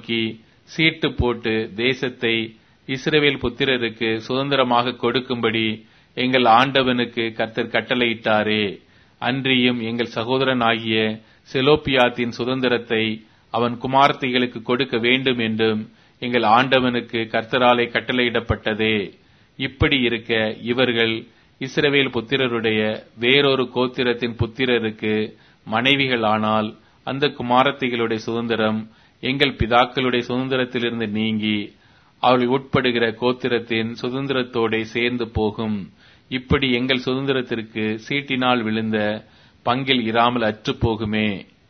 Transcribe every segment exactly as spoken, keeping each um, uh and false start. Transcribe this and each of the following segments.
நோக்கி, சீட்டு போட்டு தேசத்தை இஸ்ரவேல் புத்திரருக்கு சுதந்திரமாக கொடுக்கும்படி எங்கள் ஆண்டவனுக்கு கர்த்தர் கட்டளையிட்டாரே. அன்றியும் எங்கள் சகோதரனாகிய செலோப்பியாத்தின் சுதந்திரத்தை அவன் குமாரத்திகளுக்கு கொடுக்க வேண்டும் என்றும் எங்கள் ஆண்டவனுக்கு கர்த்தராலே கட்டளையிடப்பட்டதே. இப்படி இருக்க இவர்கள் இஸ்ரவேல் புத்திரருடைய வேறொரு கோத்திரத்தின் புத்திரருக்கு மனைவிகளானால் அந்த குமாரத்திகளுடைய சுதந்திரம் எங்கள் பிதாக்களுடைய சுதந்திரத்திலிருந்து நீங்கி அவர்கள் உட்படுகிற கோத்திரத்தின் சுதந்திரத்தோட சேர்ந்து போகும். இப்படி எங்கள் சுதந்திரத்திற்கு சீட்டினால் விழுந்த பங்கில் இராமல் அற்று போகுமே.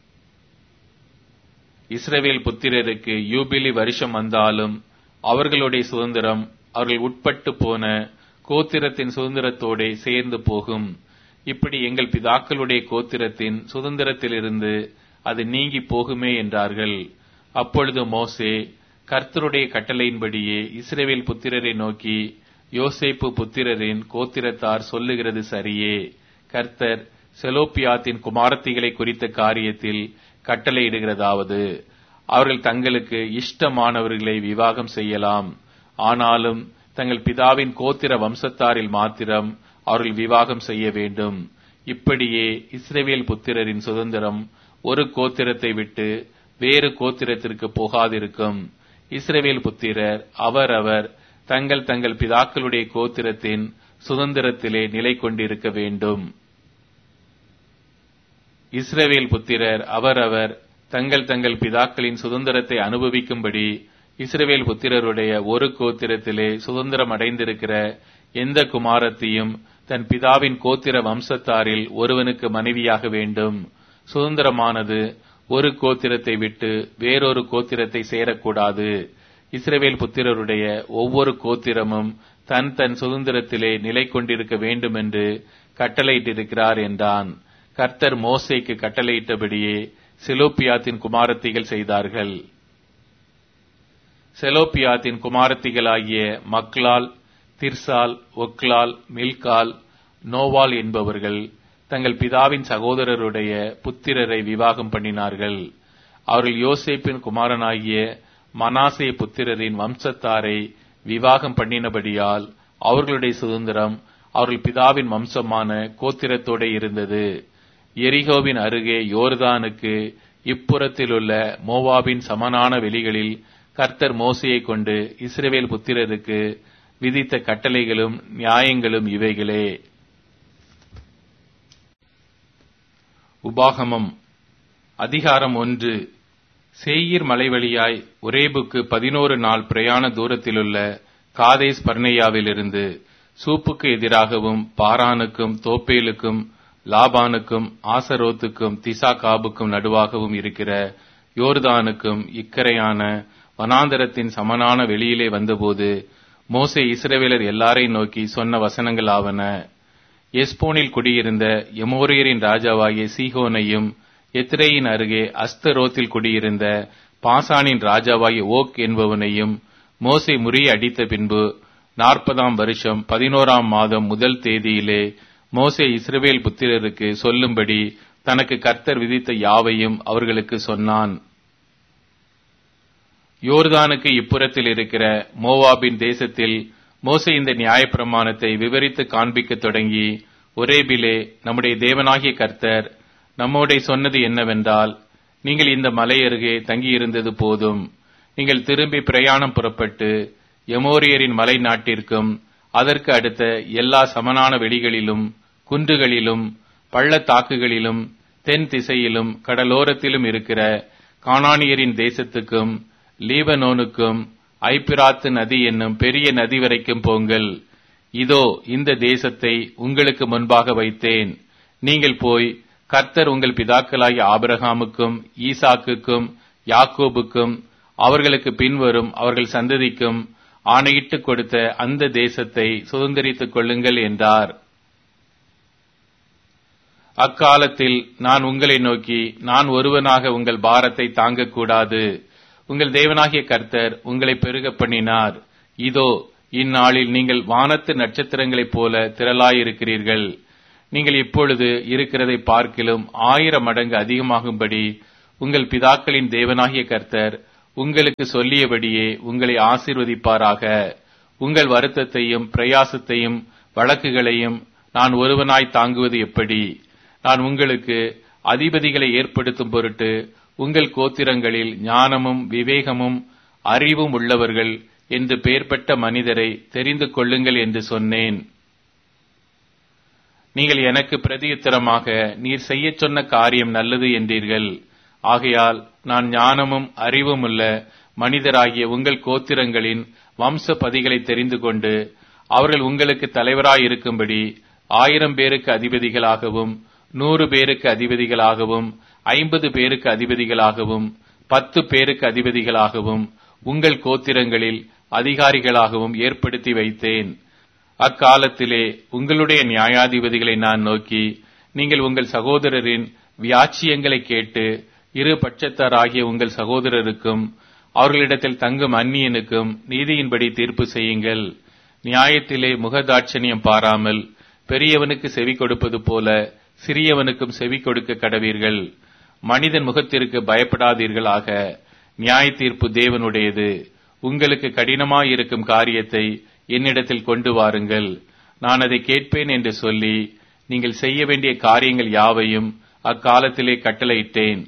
இஸ்ரவேல் புத்திரருக்கு யூபிலி வருஷம் வந்தாலும் அவர்களுடைய சுதந்திரம் அவர்கள் உட்பட்டு போன கோத்திரத்தின் சுதந்திரத்தோட சேர்ந்து போகும். இப்படி எங்கள் பிதாக்களுடைய கோத்திரத்தின் சுதந்திரத்திலிருந்து அது நீங்கி போகுமே என்றார்கள். அப்பொழுது மோசே கர்த்தருடைய கட்டளையின்படியே இஸ்ரவேல் புத்திரரை நோக்கி, யோசேப்பு புத்திரரின் கோத்திரத்தார் சொல்லுகிறது சரியே. கர்த்தர் செலோப்பியாத்தின் குமாரத்திகளை குறித்த காரியத்தில் கட்டளையிடுகிறதாவது, அவர்கள் தங்களுக்கு இஷ்டமானவர்களை விவாகம் செய்யலாம். ஆனாலும் தங்கள் பிதாவின் கோத்திர வம்சத்தாரில் மாத்திரம் அவர்கள் விவாகம் செய்ய வேண்டும். இப்படியே இஸ்ரவேல் புத்திரரின் சுதந்திரம் ஒரு கோத்திரத்தை விட்டு வேறு கோத்திரத்திற்கு போகாதிருக்கும். இஸ்ரவேல் புத்திரர் அவரவர் தங்கள் தங்கள் பிதாக்களுடைய கோத்திரத்தின் சுதந்திரத்திலே நிலை கொண்டிருக்க வேண்டும். இஸ்ரவேல் புத்திரர் அவரவர் தங்கள் தங்கள் பிதாக்களின் சுதந்திரத்தை அனுபவிக்கும்படி இஸ்ரவேல் புத்திரருடைய ஒரு கோத்திரத்திலே சுதந்திரம் அடைந்திருக்கிற எந்த குமாரத்தையும் தன் பிதாவின் கோத்திர வம்சத்தாரில் ஒருவனுக்கு மனைவியாக வேண்டும். சுதந்திரமானது ஒரு கோத்திரத்தை விட்டு வேறொரு கோத்திரத்தை சேரக்கூடாது. இஸ்ரவேல் புத்திரருடைய ஒவ்வொரு கோத்திரமும் தன் தன் சுதந்திரத்திலே நிலை கொண்டிருக்க வேண்டும் என்று கட்டளையிட்டிருக்கிறார் என்றான். கர்த்தர் மோசேக்கு கட்டளையிட்டபடியே செலோப்பியாத்தின் குமாரத்திகள் செய்தார்கள். செலோப்பியாத்தின் குமாரத்திகளாகிய மக்லால், திர்சால், ஒக்லால், மில்கால், நோவால் என்பவர்கள் தங்கள் பிதாவின் சகோதரருடைய புத்திரரை விவாகம் பண்ணினார்கள். அவர்கள் யோசேப்பின் குமாரனாகிய மனாசே புத்திரரின் வம்சத்தாரை விவாகம் பண்ணினபடியால் அவர்களுடைய சுதந்திரம் அவர்கள் பிதாவின் வம்சமான கோத்திரத்தோட இருந்தது. எரிகோவின் அருகே யோர்தானுக்கு இப்புறத்திலுள்ள மோவாபின் சமனான வெளிகளில் கர்த்தர் மோசேயை கொண்டு இஸ்ரவேல் புத்திரருக்கு விதித்த கட்டளைகளும் நியாயங்களும் இவைகளே. உபாகமம் அதிகாரம் ஒன்று. சேயீர் மலை வழியாய் ஒரேபுக்கு பதினோரு நாள் பிரயாண தூரத்திலுள்ள காதேஸ் பர்னேயாவிலிருந்து சூப்புக்கு எதிராகவும் பாரானுக்கும் தோப்பேலுக்கும் லாபானுக்கும் ஆசரோத்துக்கும் திசாகாபுக்கும் நடுவாகவும் இருக்கிற யோர்தானுக்கும் இக்கரையான வனாந்தரத்தின் சமனான வெளியிலே வந்தபோது மோசே இஸ்ரவேலர் எல்லாரையும் நோக்கி சொன்ன வசனங்களாவன. எஸ்போனில் குடியிருந்த எமோரியரின் ராஜாவாகிய சீகோனையும் எத்ரேயின் அருகே அஸ்தரோத்தில் குடியிருந்த பாசானின் ராஜாவாகிய ஓக் என்பவனையும் மோசே முறிய அடித்த பின்பு நாற்பதாம் வருஷம் பதினோராம் மாதம் முதல் தேதியிலே மோசே இஸ்ரவேல் புத்திரருக்கு சொல்லும்படி தனக்கு கர்த்தர் விதித்த யாவையும் அவர்களுக்கு சொன்னான். யோர்தானுக்கு இப்புறத்தில் இருக்கிற மோவாபின் தேசத்தில் மோசே இந்த நியாயப்பிரமாணத்தை விவரித்து காண்பிக்க தொடங்கி, ஒரேபிலே நம்முடைய தேவனாகிய கர்த்தர் நம்மோடே சொன்னது என்னவென்றால், நீங்கள் இந்த மலை அருகே தங்கியிருந்தது போதும். நீங்கள் திரும்பி பிரயாணம் புறப்பட்டு எமோரியரின் மலை நாட்டிற்கும் அதற்கு அடுத்த எல்லா சமனான வெளிகளிலும் குன்றுகளிலும் பள்ளத்தாக்குகளிலும் தென் திசையிலும் கடலோரத்திலும் இருக்கிற கானானியரின் தேசத்துக்கும் லீபனோனுக்கும் ஐப்பிராத்து நதி என்னும் பெரிய நதி வரைக்கும் போங்கள். இதோ இந்த தேசத்தை உங்களுக்கு முன்பாக வைத்தேன். நீங்கள் போய் கர்த்தர் உங்கள் பிதாக்களாகிய ஆபிரகாமுக்கும் ஈசாக்குக்கும் யாக்கோபுக்கும் அவர்களுக்கு பின்வரும் அவர்கள் சந்ததிக்கும் ஆணையிட்டு கொடுத்த அந்த தேசத்தை சுதந்தரித்துக் கொள்ளுங்கள் என்றார். அக்காலத்தில் நான் உங்களை நோக்கி, நான் ஒருவனாக உங்கள் பாரத்தை தாங்கக்கூடாது. உங்கள் தேவனாகிய கர்த்தர் உங்களை பெருக பண்ணினார். இதோ இந்நாளில் நீங்கள் வானத்து நட்சத்திரங்களைப் போல திரளாயிருக்கிறீர்கள். நீங்கள் இப்பொழுது இருக்கிறதை பார்க்கிலும் ஆயிரம் மடங்கு அதிகமாகும்படி உங்கள் பிதாக்களின் தேவனாகிய கர்த்தர் உங்களுக்கு சொல்லியபடியே உங்களை ஆசீர்வதிப்பாராக. உங்கள் வருத்தத்தையும் பிரயாசத்தையும் வழக்குகளையும் நான் ஒருவனாய் தாங்குவது எப்படி? நான் உங்களுக்கு அதிபதிகளை ஏற்படுத்தும் பொருட்டு உங்கள் கோத்திரங்களில் ஞானமும் விவேகமும் அறிவும் உள்ளவர்கள் என்று பெயர்பெற்ற மனிதரை தெரிந்து கொள்ளுங்கள் என்று சொன்னேன். நீங்கள் எனக்கு பிரதியுத்தரமாக, நீர் செய்யச் சொன்ன காரியம் நல்லது என்றீர்கள். ஆகையால் நான் ஞானமும் அறிவும் உள்ள மனிதராகிய உங்கள் கோத்திரங்களின் வம்ச பதிகளை தெரிந்து கொண்டு அவர்கள் உங்களுக்கு தலைவராயிருக்கும்படி ஆயிரம் பேருக்கு அதிபதிகளாகவும் நூறு பேருக்கு அதிபதிகளாகவும் ஐம்பது பேருக்கு அதிபதிகளாகவும் பத்து பேருக்கு அதிபதிகளாகவும் உங்கள் கோத்திரங்களில் அதிகாரிகளாகவும் ஏற்படுத்தி வைத்தேன். அக்காலத்திலே உங்களுடைய நியாயாதிபதிகளை நான் நோக்கி, நீங்கள் உங்கள் சகோதரரின் வியாச்சியங்களை கேட்டு இரு பட்சத்தாராகிய உங்கள் சகோதரருக்கும் அவர்களிடத்தில் தங்கும் அந்நியனுக்கும் நீதியின்படி தீர்ப்பு செய்யுங்கள். நியாயத்திலே முகதாட்சணியம் பாராமல் பெரியவனுக்கு செவி கொடுப்பது போல சிறியவனுக்கும் செவி கொடுக்க கடவீர்கள். மனிதன் முகத்திற்கு பயப்படாதீர்களாக. நியாய தீர்ப்பு தேவனுடையது. உங்களுக்கு கடினமாயிருக்கும் காரியத்தை என்னிடத்தில் கொண்டு வாருங்கள், நான் அதை கேட்பேன் என்று சொல்லி நீங்கள் செய்ய வேண்டிய காரியங்கள் யாவையும் அக்காலத்திலே கட்டளையிட்டேன்.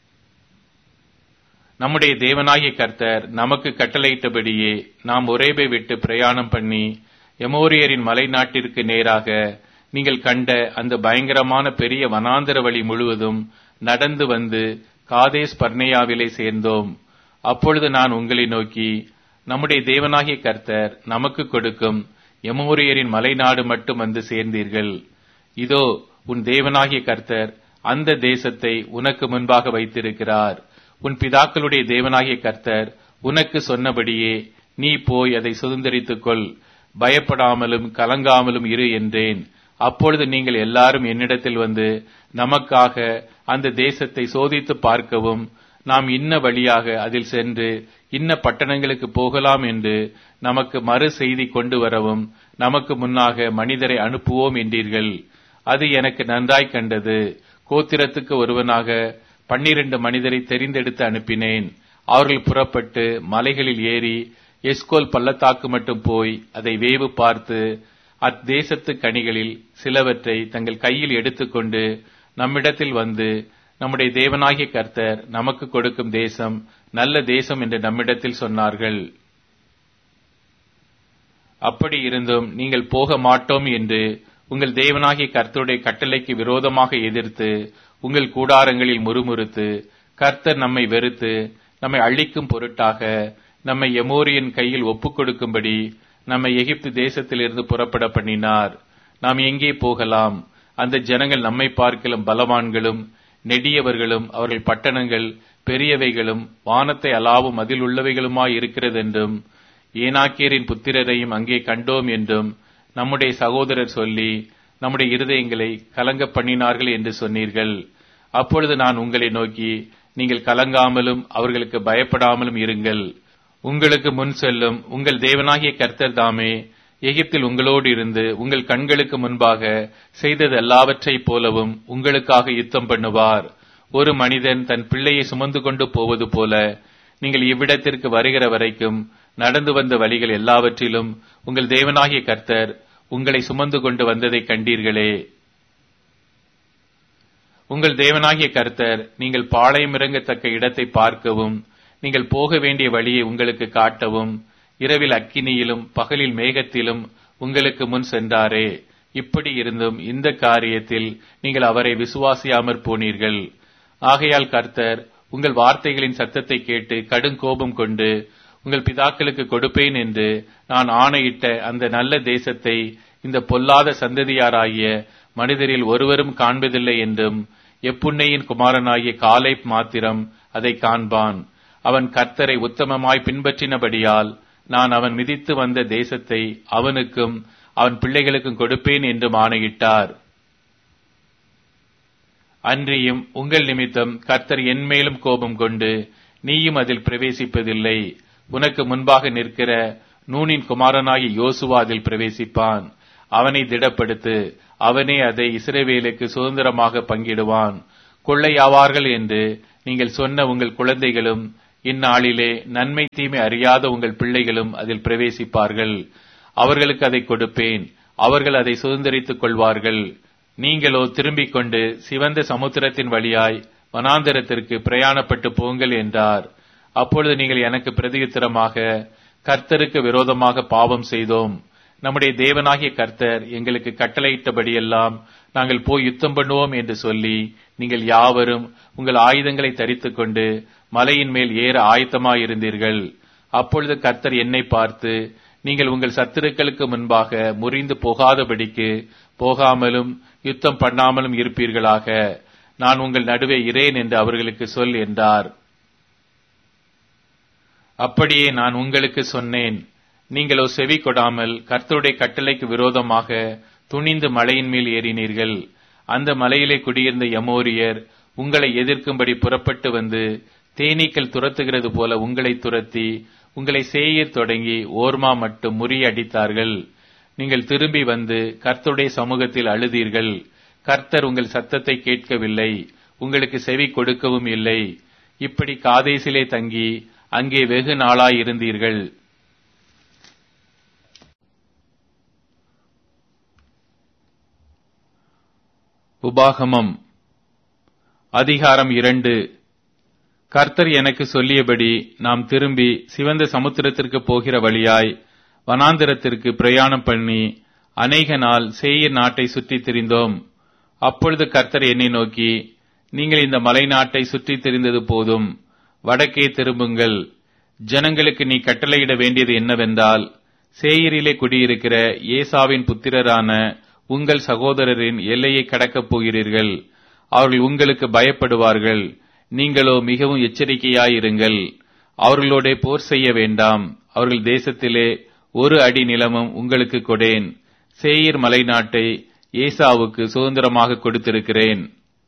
நம்முடைய தேவனாகிய கர்த்தர் நமக்கு கட்டளையிட்டபடியே நாம் ஒரேபை விட்டு பிரயாணம் பண்ணி எமோரியரின் மலை நாட்டிற்கு நேராக நீங்கள் கண்ட அந்த பயங்கரமான பெரிய வனாந்தர வழி முழுவதும் நடந்து வந்து காதேஸ் பர்னேயாவிலே சேர்ந்தோம். அப்பொழுது நான் உங்களை நோக்கி, நம்முடைய தேவனாகிய கர்த்தர் நமக்கு கொடுக்கும் எமோரியரின் மலை நாடு மட்டும் வந்து சேர்ந்தீர்கள். இதோ உன் தேவனாகிய கர்த்தர் அந்த தேசத்தை உனக்கு முன்பாக வைத்திருக்கிறார். உன் பிதாக்களுடைய தேவனாகிய கர்த்தர் உனக்கு சொன்னபடியே நீ போய் அதை சுதந்தரித்துக் கொள், பயப்படாமலும் கலங்காமலும் இரு என்றேன். அப்பொழுது நீங்கள் எல்லாரும் என்னிடத்தில் வந்து நமக்காக அந்த தேசத்தை சோதித்து பார்க்கவும், நாம் இன்ன வழியாக அதில் சென்று இன்ன பட்டணங்களுக்கு போகலாம் என்று நமக்கு மறு செய்தி கொண்டு வரவும் நமக்கு முன்னாக மனிதரை அனுப்புவோம் என்றீர்கள். அது எனக்கு நன்றாய் கண்டது. கோத்திரத்துக்கு ஒருவனாக பன்னிரண்டு மனிதரை தெரிந்தெடுத்து அனுப்பினேன். அவர்கள் புறப்பட்டு மலைகளில் ஏறி எஸ்கோல் பள்ளத்தாக்கு மட்டும் போய் அதை வேவு பார்த்து அத்தேசத்து கனிகளில் சிலவற்றை தங்கள் கையில் எடுத்துக்கொண்டு நம்மிடத்தில் வந்து, நம்முடைய தேவனாகிய கர்த்தர் நமக்கு கொடுக்கும் தேசம் நல்ல தேசம் என்று நம்மிடத்தில் சொன்னார்கள். அப்படி இருந்தும் நீங்கள் போக மாட்டோம் என்று உங்கள் தேவனாகிய கர்த்தருடைய கட்டளைக்கு விரோதமாக எதிர்த்து உங்கள் கூடாரங்களில் முறுமுறுத்து, கர்த்தர் நம்மை வெறுத்து நம்மை அழிக்கும் பொருட்டாக நம்மை எமோரியன் கையில் ஒப்புக் கொடுக்கும்படி நம்மை எகிப்து தேசத்திலிருந்து புறப்பட பண்ணினார். நாம் எங்கே போகலாம்? அந்த ஜனங்கள் நம்மை பார்க்கலும் பலவான்களும் நெடியவர்களும் அவர்கள் பட்டணங்கள் பெரியவைகளும் வானத்தை அலாவும் அதில் உள்ளவைகளுமாய் இருக்கிறதென்றும் ஏனாக்கியரின் புத்திரரையும் அங்கே கண்டோம் என்றும் நம்முடைய சகோதரர் சொல்லி நம்முடைய இருதயங்களை கலங்க பண்ணினார்கள் என்று சொன்னீர்கள். அப்பொழுது நான் உங்களை நோக்கி, நீங்கள் கலங்காமலும் அவர்களுக்கு பயப்படாமலும் இருங்கள். உங்களுக்கு முன் செல்லும் உங்கள் தேவனாகிய கர்த்தர் தாமே எகிப்தில் உங்களோடு இருந்து உங்கள் கண்களுக்கு முன்பாக செய்தது எல்லாவற்றைப் போலவும் உங்களுக்காக யுத்தம் பண்ணுவார். ஒரு மனிதன் தன் பிள்ளையை சுமந்து கொண்டு போவது போல நீங்கள் இவ்விடத்திற்கு வருகிற வரைக்கும் நடந்து வந்த வழிகள் எல்லாவற்றிலும் உங்கள் தேவனாகிய கர்த்தர் உங்களை சுமந்து கொண்டு வந்ததை கண்டீர்களே. உங்கள் தேவனாகிய கர்த்தர் நீங்கள் பாளையம் இறங்கத்தக்க இடத்தை பார்க்கவும், நீங்கள் போக வேண்டிய வழியை உங்களுக்கு காட்டவும் இரவில் அக்கினியிலும் பகலில் மேகத்திலும் உங்களுக்கு முன் சென்றாரே. இப்படி இருந்தும் இந்த காரியத்தில் நீங்கள் அவரை விசுவாசியாமற் போனீர்கள். ஆகையால் கர்த்தர் உங்கள் வார்த்தைகளின் சத்தத்தை கேட்டு கடும் கோபம் கொண்டு உங்கள் பிதாக்களுக்கு கொடுப்பேன் என்று நான் ஆணையிட்ட அந்த நல்ல தேசத்தை இந்த பொல்லாத சந்ததியாராகிய மனிதரில் ஒருவரும் காண்பதில்லை என்றும் எப்புன்னையின் குமாரனாகிய காலேப் மாத்திரம் அதை காண்பான். அவன் கர்த்தரை உத்தமமாய் பின்பற்றினபடியால் நான் அவன் மிதித்து வந்த தேசத்தை அவனுக்கும் அவன் பிள்ளைகளுக்கும் கொடுப்பேன் என்றும் ஆணையிட்டார். அன்றியும் உங்கள் நிமித்தம் கர்த்தர் என்மேலும் கோபம் கொண்டு நீயும் அதில் பிரவேசிப்பதில்லை. உனக்கு முன்பாக நிற்கிற நூனின் குமாரனாகிய யோசுவா அதில் பிரவேசிப்பான். அவனை திடப்படுத்து, அவனே அதை இஸ்ரவேலுக்கு சுதந்திரமாக பங்கிடுவான். கொள்ளையாவார்கள் என்று நீங்கள் சொன்ன உங்கள் குழந்தைகளும் இந்நாளிலே நன்மை தீமை அறியாத உங்கள் பிள்ளைகளும் அதில் பிரவேசிப்பார்கள். அவர்களுக்கு அதை கொடுப்பேன், அவர்கள் அதை சுதந்தரித்துக் கொள்வார்கள். நீங்களோ திரும்பிக் கொண்டு சிவந்த சமுத்திரத்தின் வழியாய் வனாந்தரத்திற்கு பிரயாணப்பட்டு போங்கள் என்றார். அப்பொழுது நீங்கள் எனக்கு பிரதியுத்தரமாக, கர்த்தருக்கு விரோதமாக பாவம் செய்தோம். நம்முடைய தேவனாகிய கர்த்தர் எங்களுக்கு கட்டளையிட்டபடியெல்லாம் நாங்கள் போய் யுத்தம் பண்ணுவோம் என்று சொல்லி, நீங்கள் யாவரும் உங்கள் ஆயுதங்களை தரித்துக் கொண்டு மலையின் மேல் ஏற ஆயத்தமாயிருந்தீர்கள். அப்பொழுது கர்த்தர் என்னை பார்த்து, நீங்கள் உங்கள் சத்துருக்களுக்கு முன்பாக முறிந்து போகாதபடிக்கு போகாமலும் யுத்தம் பண்ணாமலும் இருப்பீர்களாக. நான் உங்கள் நடுவே இரேன் என்று அவர்களுக்கு சொல் என்றார். அப்படியே நான் உங்களுக்கு சொன்னேன். நீங்களோ செவி கொடாமல் கர்த்தருடைய கட்டளைக்கு விரோதமாக துணிந்து மலையின் மேல் ஏறினீர்கள். அந்த மலையிலே குடியிருந்த எமோரியர் உங்களை எதிர்க்கும்படி புறப்பட்டு வந்து தேனீக்கள் துரத்துகிறது போல உங்களை துரத்தி உங்களை சேயீர் தொடங்கி ஓர்மா மட்டும் முறியடித்தார்கள். நீங்கள் திரும்பி வந்து கர்த்தருடைய சமூகத்தில் அழுதீர்கள். கர்த்தர் உங்கள் சத்தத்தை கேட்கவில்லை, உங்களுக்கு செவி கொடுக்கவும் இல்லை. இப்படி காதேசிலே தங்கி அங்கே வெகு நாளாயிருந்தீர்கள். உபாகமம் அதிகாரம் இரண்டு. கர்த்தர் எனக்கு சொல்லியபடி நாம் திரும்பி சிவந்த சமுத்திரத்திற்கு போகிற வழியாய் வனாந்திரத்திற்கு பிரயாணம் பண்ணி அநேக நாள் சேயீர் நாட்டை சுற்றித் திரிந்தோம். அப்பொழுது கர்த்தர் என்னை நோக்கி, நீங்கள் இந்த மலை நாட்டை சுற்றித் திரிந்தது போதும், வடக்கே திரும்புங்கள். ஜனங்களுக்கு நீ கட்டளையிட வேண்டியது என்னவென்றால், சேயீரிலே குடியிருக்கிற ஏசாவின் புத்திரரான உங்கள் சகோதரரின் எல்லையை கடக்கப் போகிறீர்கள். அவர்கள் உங்களுக்கு பயப்படுவார்கள். நீங்களோ மிகவும் எச்சரிக்கையாயிருங்கள். அவர்களோட போர் செய்ய வேண்டாம். அவர்கள் தேசத்திலே ஒரு அடி நிலமும் உங்களுக்கு கொடேன். சேயீர் மலை நாட்டை ஏசாவுக்கு சுதந்திரமாக கொடுத்திருக்கிறேன்.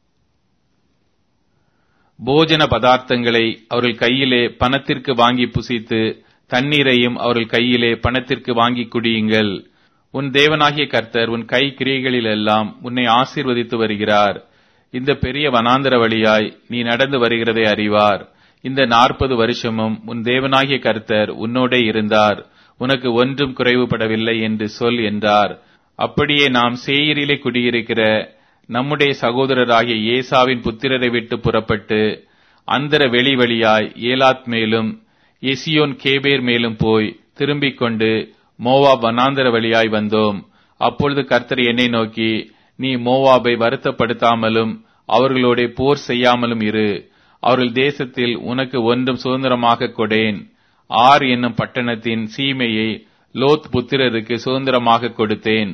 போஜன பதார்த்தங்களை அவர்கள் கையிலே பணத்திற்கு வாங்கி புசித்து, தண்ணீரையும் அவர்கள் கையிலே பணத்திற்கு வாங்கி குடியுங்கள். உன் தேவனாகிய கர்த்தர் உன் கை கிரியைகளிலெல்லாம் உன்னை ஆசீர்வதித்து வருகிறார். இந்த பெரிய வனாந்தர வழியாய் நீ நடந்து வருகிறதை அறிவார். இந்த நாற்பது வருஷமும் உன் தேவனாகிய கர்த்தர் உன்னோடே இருந்தார். உனக்கு ஒன்றும் குறைவுபடவில்லை என்று சொல் என்றார். அப்படியே நாம் சேயீரிலே குடியிருக்கிற நம்முடைய சகோதரராகிய ஏசாவின் புத்திரரை விட்டு புறப்பட்டு அந்தர வெளி வழியாய் ஏலாத் மேலும் எசியோன் கேபேர் மேலும் போய் திரும்பிக் கொண்டு மோவாப் வனாந்தர வழியாய் வந்தோம். அப்பொழுது கர்த்தர் என்னை நோக்கி, நீ மோவாபை வருத்தப்படுத்தாமலும் அவர்களோட போர் செய்யாமலும் இரு. அவர்கள் தேசத்தில் உனக்கு ஒன்றும் சுதந்திரமாக கொடேன். ஆர் என்னும் பட்டணத்தின் சீமையை லோத் புத்திரருக்கு சுதந்திரமாக கொடுத்தேன்.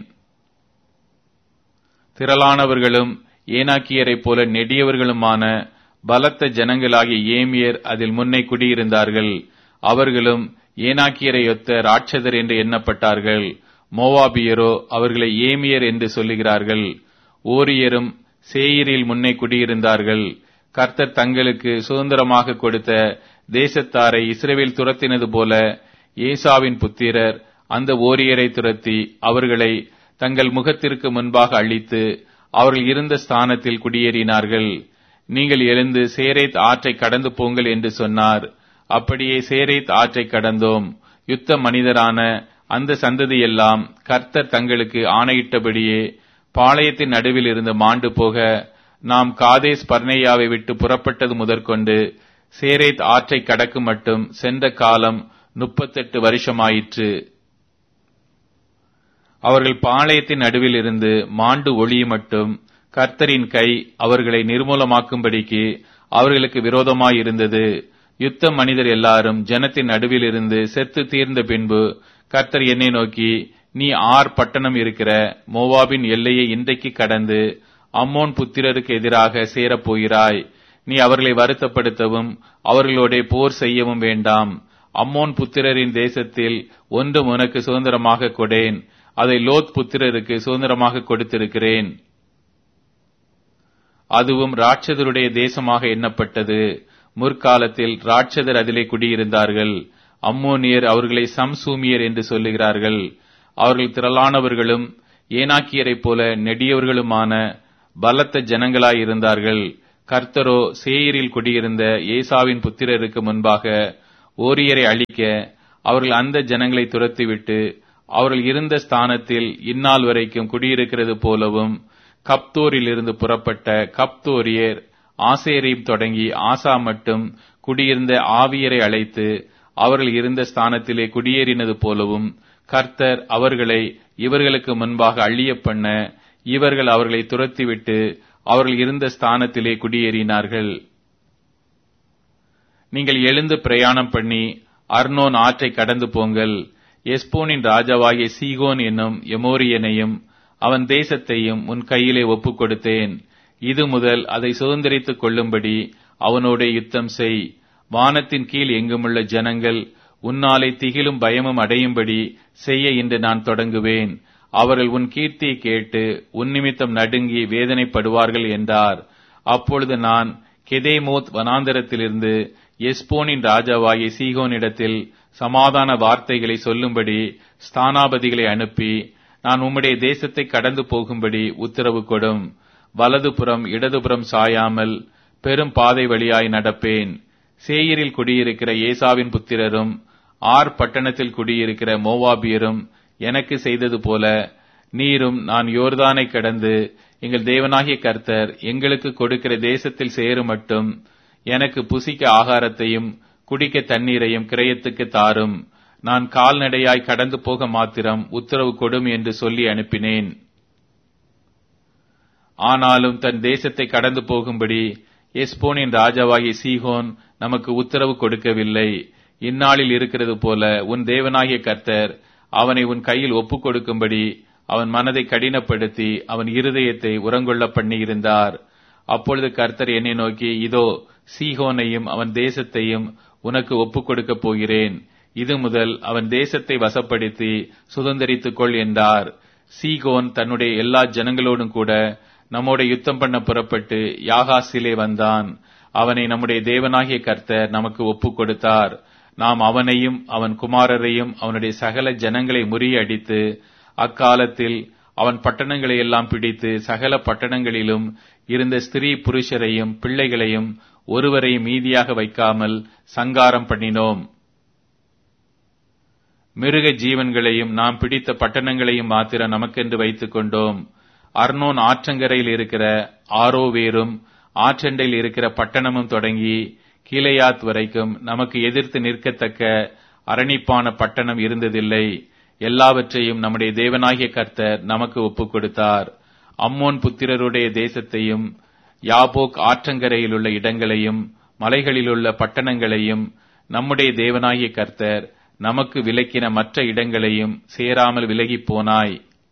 திரளானவர்களும் ஏனாக்கியரைப் போல நெடியவர்களுமான பலத்த ஜனங்களாகிய ஏமியர் அதில் முன்னை குடியிருந்தார்கள். அவர்களும் ஏனாக்கியரையொத்த ராட்சதர் என்று எண்ணப்பட்டார்கள். மோவாபியரோ அவர்களை ஏமியர் என்று சொல்லுகிறார்கள். ஓரியரும் சேயீரில் முன்னே குடியிருந்தார்கள். கர்த்தர் தங்களுக்கு சுதந்திரமாக கொடுத்த தேசத்தாரை இஸ்ரவேல் துரத்தினது போல ஏசாவின் புத்திரர் அந்த ஓரியரை துரத்தி அவர்களை தங்கள் முகத்திற்கு முன்பாக அழித்து அவர்கள் இருந்த ஸ்தானத்தில் குடியேறினார்கள். நீங்கள் எழுந்து சேரேத் ஆற்றை கடந்து போங்கள் என்று சொன்னார். அப்படியே சேரேத் ஆற்றை கடந்தோம். யுத்த மனிதரான அந்த சந்ததியெல்லாம் கர்த்தர் தங்களுக்கு ஆணையிட்டபடியே பாளையத்தின் நடுவில் இருந்து மாண்டு போக, நாம் காதேஸ் பர்னேயாவை விட்டு புறப்பட்டது முதற்கொண்டு சேரேத் ஆற்றை கடக்கு மட்டும் சென்ற காலம் முப்பத்தெட்டு வருஷமாயிற்று. அவர்கள் பாளையத்தின் நடுவில் இருந்து மாண்டு ஒளிய மட்டும் கர்த்தரின் கை அவர்களை நிர்மூலமாக்கும்படிக்கு அவர்களுக்கு விரோதமாயிருந்தது. யுத்த மனிதர் எல்லாரும் ஜனத்தின் நடுவில் இருந்து செத்து தீர்ந்த பின்பு கர்த்தர் என்னை நோக்கி, நீ ஆர் பட்டணம் இருக்கிற மோவாபின் எல்லையை இன்றைக்கு கடந்து அம்மோன் புத்திரருக்கு எதிராக சேரப்போகிறாய். நீ அவர்களை வருத்தப்படுத்தவும் அவர்களோட போர் செய்யவும் வேண்டாம். அம்மோன் புத்திரரின் தேசத்தில் ஒன்றும் உனக்கு சுதந்திரமாக கொடேன். அதை லோத் புத்திரருக்கு சுதந்திரமாக கொடுத்திருக்கிறேன். அதுவும் ராட்சதருடைய தேசமாக எண்ணப்பட்டது. முற்காலத்தில் ராட்சதர் அதிலே குடியிருந்தார்கள். அம்மோனியர் அவர்களை சம்சூமியர் என்று சொல்லுகிறார்கள். அவர்கள் திரளானவர்களும் ஏனாக்கியரைப் போல நெடியவர்களுமான பலத்த ஜனங்களாயிருந்தார்கள். கர்த்தரோ சேயீரில் குடியிருந்த ஏசாவின் புத்திரருக்கு முன்பாக ஓரியரை அழிக்க அவர்கள் அந்த ஜனங்களை துரத்திவிட்டு அவர்கள் இருந்த ஸ்தானத்தில் இந்நாள் வரைக்கும் குடியிருக்கிறது போலவும், கப்தோரில் இருந்து புறப்பட்ட கப்தோரியர் ஆசேரையும் தொடங்கி ஆசா மட்டும் குடியிருந்த ஆவியரை அழைத்து அவர்கள் இருந்த ஸ்தானத்திலே குடியேறினது போலவும் கர்த்தர் அவர்களை இவர்களுக்கு முன்பாக அழிய பண்ண இவர்கள் அவர்களை துரத்திவிட்டு அவர்கள் இருந்த ஸ்தானத்திலே குடியேறினார்கள். நீங்கள் எழுந்து பிரயாணம் பண்ணி அர்னோன் ஆற்றை கடந்து போங்கள். எஸ்போனின் ராஜாவாகிய சீகோன் என்னும் எமோரியனையும் அவன் தேசத்தையும் உன் கையிலே ஒப்புக் கொடுத்தேன். இது முதல் அதை சுதந்திரித்துக் கொள்ளும்படி அவனோட யுத்தம் செய். வானத்தின் கீழ் எங்குமுள்ள ஜனங்கள் உன்னாலே திகிலும் பயமும் அடையும்படி செய்ய இன்று நான் தொடங்குவேன். அவர்கள் உன் கீர்த்தியை கேட்டு உன் நிமித்தம் நடுங்கி வேதனைப்படுவார்கள் என்றார். அப்பொழுது நான் கெதேமோத் வனாந்தரத்திலிருந்து எஸ்போனின் ராஜாவாகிய சீகோனிடத்தில் சமாதான வார்த்தைகளை சொல்லும்படி ஸ்தானாபதிகளை அனுப்பி, நான் உம்முடைய தேசத்தை கடந்து போகும்படி உத்தரவு கொடும். வலதுபுறம் இடதுபுறம் சாயாமல் பெரும் பாதை வழியாய் நடப்பேன். சேயீரில் குடியிருக்கிற ஏசாவின் புத்திரரும் ஆர் பட்டணத்தில் குடியிருக்கிற மோவாபியரும் எனக்கு செய்தது போல நீரும் நான் யோர்தானை கடந்து எங்கள் தேவனாகிய கர்த்தர் எங்களுக்கு கொடுக்கிற தேசத்தில் சேரும் மட்டும் எனக்கு புசிக்க ஆகாரத்தையும் குடிக்க தண்ணீரையும் கிரயத்துக்கு தாரும். நான் கால்நடையாய் கடந்து போக மாத்திரம் உத்தரவு கொடும் என்று சொல்லி அனுப்பினேன். ஆனாலும் தன் தேசத்தை கடந்து போகும்படி எஸ்போனின் ராஜாவாகிய சீகோன் நமக்கு உத்தரவு கொடுக்கவில்லை. இந்நாளில் இருக்கிறது போல உன் தேவனாகிய கர்த்தர் அவனை உன் கையில் ஒப்புக் கொடுக்கும்படி அவன் மனதை கடினப்படுத்தி அவன் இருதயத்தை உரங்கொள்ள பண்ணி இருந்தார். அப்பொழுது கர்த்தர் என்னை நோக்கி, இதோ சீகோனையும் அவன் தேசத்தையும் உனக்கு ஒப்புக் கொடுக்கப் போகிறேன். இது முதல் அவன் தேசத்தை வசப்படுத்தி சுதந்திரித்துக் கொள் என்றார். சீகோன் தன்னுடைய எல்லா ஜனங்களோடும் கூட நம்மோட யுத்தம் பண்ண புறப்பட்டு யாகாசிலே வந்தான். அவனை நம்முடைய தேவனாகிய கர்த்தர் நமக்கு ஒப்புக் கொடுத்தார். நாம் அவனையும் அவன் குமாரரையும் அவனுடைய சகல ஜனங்களை முறியடித்து அக்காலத்தில் அவன் பட்டணங்களை எல்லாம் பிடித்து சகல பட்டணங்களிலும் இருந்த ஸ்திரீ புருஷரையும் பிள்ளைகளையும் ஒருவரையும் மீதியாக வைக்காமல் சங்காரம் பண்ணினோம். மிருக ஜீவன்களையும் நாம் பிடித்த பட்டணங்களையும் மாத்திரம் நமக்கென்று வைத்துக் கொண்டோம். அர்னோன் ஆற்றங்கரையில் இருக்கிற ஆரோவேரும் ஆற்றண்டையில் இருக்கிற பட்டணமும் தொடங்கி கீலேயாத் வரைக்கும் நமக்கு எதிர்த்து நிற்கத்தக்க அரணிப்பான பட்டணம் இருந்ததில்லை. எல்லாவற்றையும் நம்முடைய தேவனாகிய கர்த்தர் நமக்கு ஒப்புக் கொடுத்தார். அம்மோன் புத்திரருடைய தேசத்தையும் யாபோக் ஆற்றங்கரையில் உள்ள இடங்களையும் மலைகளிலுள்ள பட்டணங்களையும் நம்முடைய தேவனாகிய கர்த்தர் நமக்கு விலக்கின மற்ற இடங்களையும் சேராமல் விலகிப் போனாய்.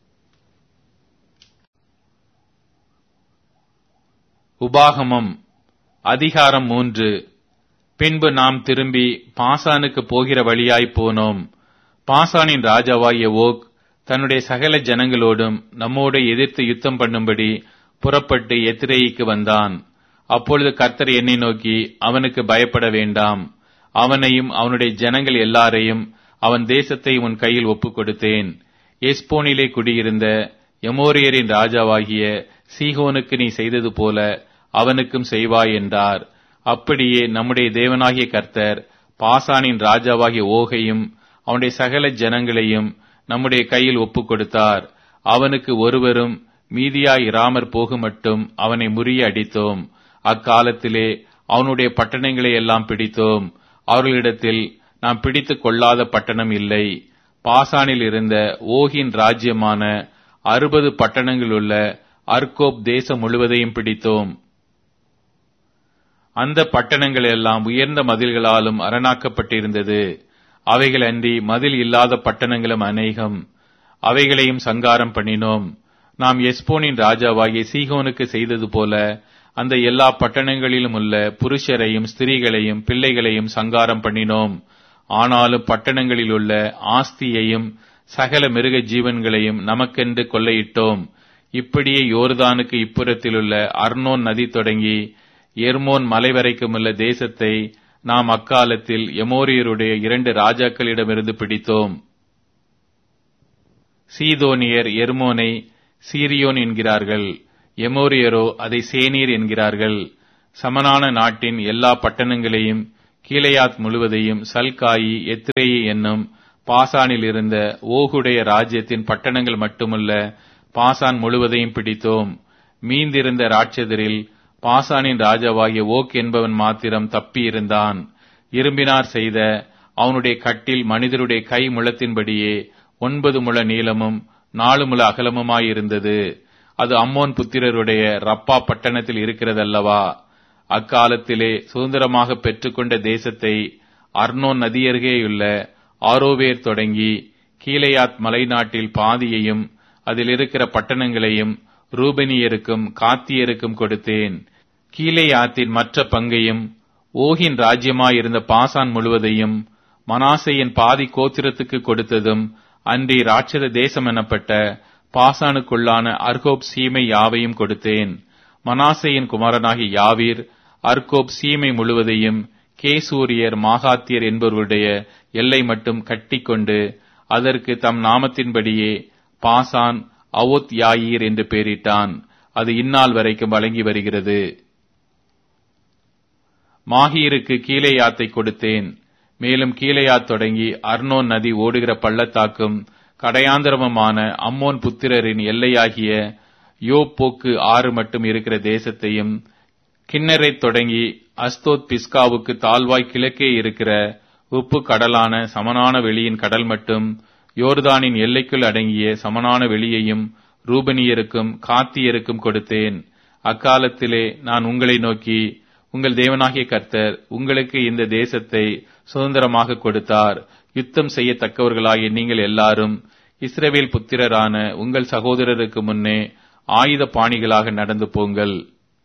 உபாகமம் அதிகாரம் மூன்று. பின்பு நாம் திரும்பி பாசானுக்கு போகிற வழியாய் போனோம். பாசானின் ராஜாவாகிய ஓக் தன்னுடைய சகல ஜனங்களோடும் நம்மோடு எதிர்த்து யுத்தம் பண்ணும்படி புறப்பட்டு எத்திரேயிக்கு வந்தான். அப்பொழுது கர்த்தர் என்னை நோக்கி, அவனுக்கு பயப்பட வேண்டாம். அவனையும் அவனுடைய ஜனங்கள் எல்லாரையும் அவன் தேசத்தை உன் கையில் ஒப்புக் கொடுத்தேன். எஸ்போனிலே குடியிருந்த எமோரியரின் ராஜாவாகிய சீகோனுக்கு நீ செய்தது போல அவனுக்கும் செய்வாய் என்றார். அப்படியே நம்முடைய தேவனாகிய கர்த்தர் பாசானின் ராஜாவாகிய ஓகையும் அவனுடைய சகல ஜனங்களையும் நம்முடைய கையில் ஒப்புக் கொடுத்தார். அவனுக்கு ஒருவரும் மீதியாய் இராமற் போகு மட்டும் அவனை முறிய அடித்தோம். அக்காலத்திலே அவனுடைய பட்டணங்களை எல்லாம் பிடித்தோம். அவர்களிடத்தில் நாம் பிடித்துக் கொள்ளாத பட்டணம் இல்லை. பாசானில் இருந்த ஓகின் ராஜ்யமான அறுபது பட்டணங்களுள்ள அர்கோப் தேசம் முழுவதையும் பிடித்தோம். அந்த பட்டணங்கள் எல்லாம் உயர்ந்த மதில்களாலும் அரணாக்கப்பட்டிருந்தது. அவைகள் அன்றி மதில் இல்லாத பட்டணங்களும் அநேகம். அவைகளையும் சங்காரம் பண்ணினோம். நாம் எஸ்போனின் ராஜாவாகிய சீகோனுக்கு செய்தது போல அந்த எல்லா பட்டணங்களிலும் உள்ள புருஷரையும் ஸ்திரீகளையும் பிள்ளைகளையும் சங்காரம் பண்ணினோம். ஆனாலும் பட்டணங்களில் உள்ள ஆஸ்தியையும் சகல மிருக ஜீவன்களையும் நமக்கென்று கொள்ளையிட்டோம். இப்படியே யோர்தானுக்கு இப்புறத்திலுள்ள அர்னோன் நதி தொடங்கி எர்மோன் மலை வரைக்கும் உள்ள தேசத்தை நாம் அக்காலத்தில் எமோரியருடைய இரண்டு ராஜாக்களிடமிருந்து பிடித்தோம். சீதோனியர் எர்மோனை சீரியோன் என்கிறார்கள், எமோரியரோ அதை சேனீர் என்கிறார்கள். சமனான நாட்டின் எல்லா பட்டணங்களையும், கீலேயாத் முழுவதையும், சல்காயி, எத்ரேயி என்னும் பாசானில் இருந்த ஓகுடைய ராஜ்யத்தின் பட்டணங்கள் மட்டுமல்ல, பாசான் முழுவதையும் பிடித்தோம். மீந்திருந்த ராட்சதரில் பாசானின் ராஜாவாகிய ஓக் என்பவன் மாத்திரம் தப்பியிருந்தான். இரும்பினார் செய்த அவனுடைய கட்டில் மனிதருடைய கை முழத்தின்படியே ஒன்பது முழ நீளமும் நாலு முழ அகலமுமாயிருந்தது. அது அம்மோன் புத்திரருடைய ரப்பா பட்டணத்தில் இருக்கிறதல்லவா. அக்காலத்திலே சுதந்திரமாக பெற்றுக்கொண்ட தேசத்தை அர்னோன் நதியருகேயுள்ள ஆரோவேர் தொடங்கி கீலேயாத் மலைநாட்டில் பாதியையும் அதில் இருக்கிற பட்டணங்களையும் ரூபனியருக்கும் காத்தியருக்கும் கொடுத்தேன். கீலேயாத்தின் மற்ற பங்கையும் ஓகின் ராஜ்யமாயிருந்த பாசான் முழுவதையும் மனாசையின் பாதி கோத்திரத்துக்கு கொடுத்ததும் அன்றி ராட்சத தேசம் எனப்பட்ட பாசானுக்குள்ளான அர்கோப் சீமை யாவையும் கொடுத்தேன். மனாசையின் குமாரனாகிய யாவீர் அர்கோப் சீமை முழுவதையும் கேசூரியர் மாகாத்தியர் என்பவருடைய எல்லை மட்டும் கட்டிக்கொண்டு அதற்கு தம் நாமத்தின்படியே பாசான் அவோத் யாயீர் என்று பெயரிட்டான். அது இந்நாள் வரைக்கும் வழங்கி வருகிறது. மாகீருக்கு கீலேயாத்தை கொடுத்தேன். மேலும் கீலேயாத் தொடங்கி அர்னோன் நதி ஓடுகிற பள்ளத்தாக்கும் கடையாந்திரமுமான அம்மோன் புத்திரரின் எல்லையாகிய யோப்போக்கு ஆறு மட்டும் இருக்கிற தேசத்தையும், கிண்ணரை தொடங்கி அஸ்தோத் பிஸ்காவுக்கு தாழ்வாய் கிழக்கே இருக்கிற உப்பு கடலான சமனான வெளியின் கடல் மட்டும் யோர்தானின் எல்லைக்குள் அடங்கிய சமனான வெளியையும் ரூபனியருக்கும் காத்தியருக்கும் கொடுத்தேன். அக்காலத்திலே நான் உங்களை நோக்கி, உங்கள் தேவனாகிய கர்த்தர் உங்களுக்கு இந்த தேசத்தை சுதந்திரமாக கொடுத்தார். யுத்தம் செய்யத்தக்கவர்களாகிய நீங்கள் எல்லாரும் இஸ்ரவேல் புத்திரரான உங்கள் சகோதரருக்கு முன்னே ஆயுத பாணிகளாக நடந்து போங்கள்.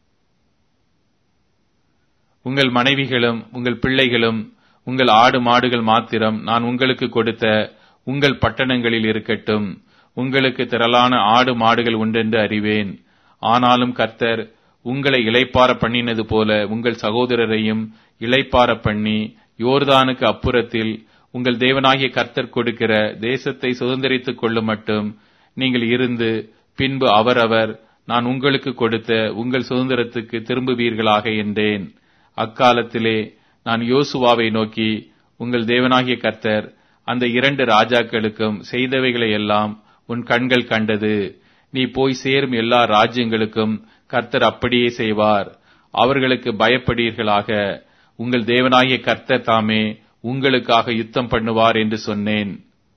உங்கள் மனைவிகளும் உங்கள் பிள்ளைகளும் உங்கள் ஆடு மாடுகள் மாத்திரம் நான் உங்களுக்கு கொடுத்த உங்கள் பட்டணங்களில் இருக்கட்டும். உங்களுக்கு திரளான ஆடு மாடுகள் உண்டென்று அறிவேன். ஆனாலும் கர்த்தர் உங்களை இளைப்பார பண்ணினது போல உங்கள் சகோதரரையும் இளைப்பார பண்ணி யோர்தானுக்கு அப்புறத்தில் உங்கள் தேவனாகிய கர்த்தர் கொடுக்கிற தேசத்தை சுதந்திரித்துக் கொள்ளும் மட்டும் நீங்கள் இருந்து பின்பு அவரவர் நான் உங்களுக்கு கொடுத்த உங்கள் சுதந்திரத்துக்கு திரும்புவீர்களாக என்றேன். அக்காலத்திலே நான் யோசுவாவை நோக்கி, உங்கள் தேவனாகிய கர்த்தர் அந்த இரண்டு ராஜாக்களுக்கும் செய்தவைகளை எல்லாம் உன் கண்கள் கண்டது. நீ போய் சேரும் எல்லா ராஜ்யங்களுக்கும் கர்த்தர் அப்படியே செய்வார். அவர்களுக்கு பயப்படீர்களாக. உங்கள் தேவனாகிய கர்த்தர் தாமே உங்களுக்காக யுத்தம் பண்ணுவார் என்று சொன்னேன்.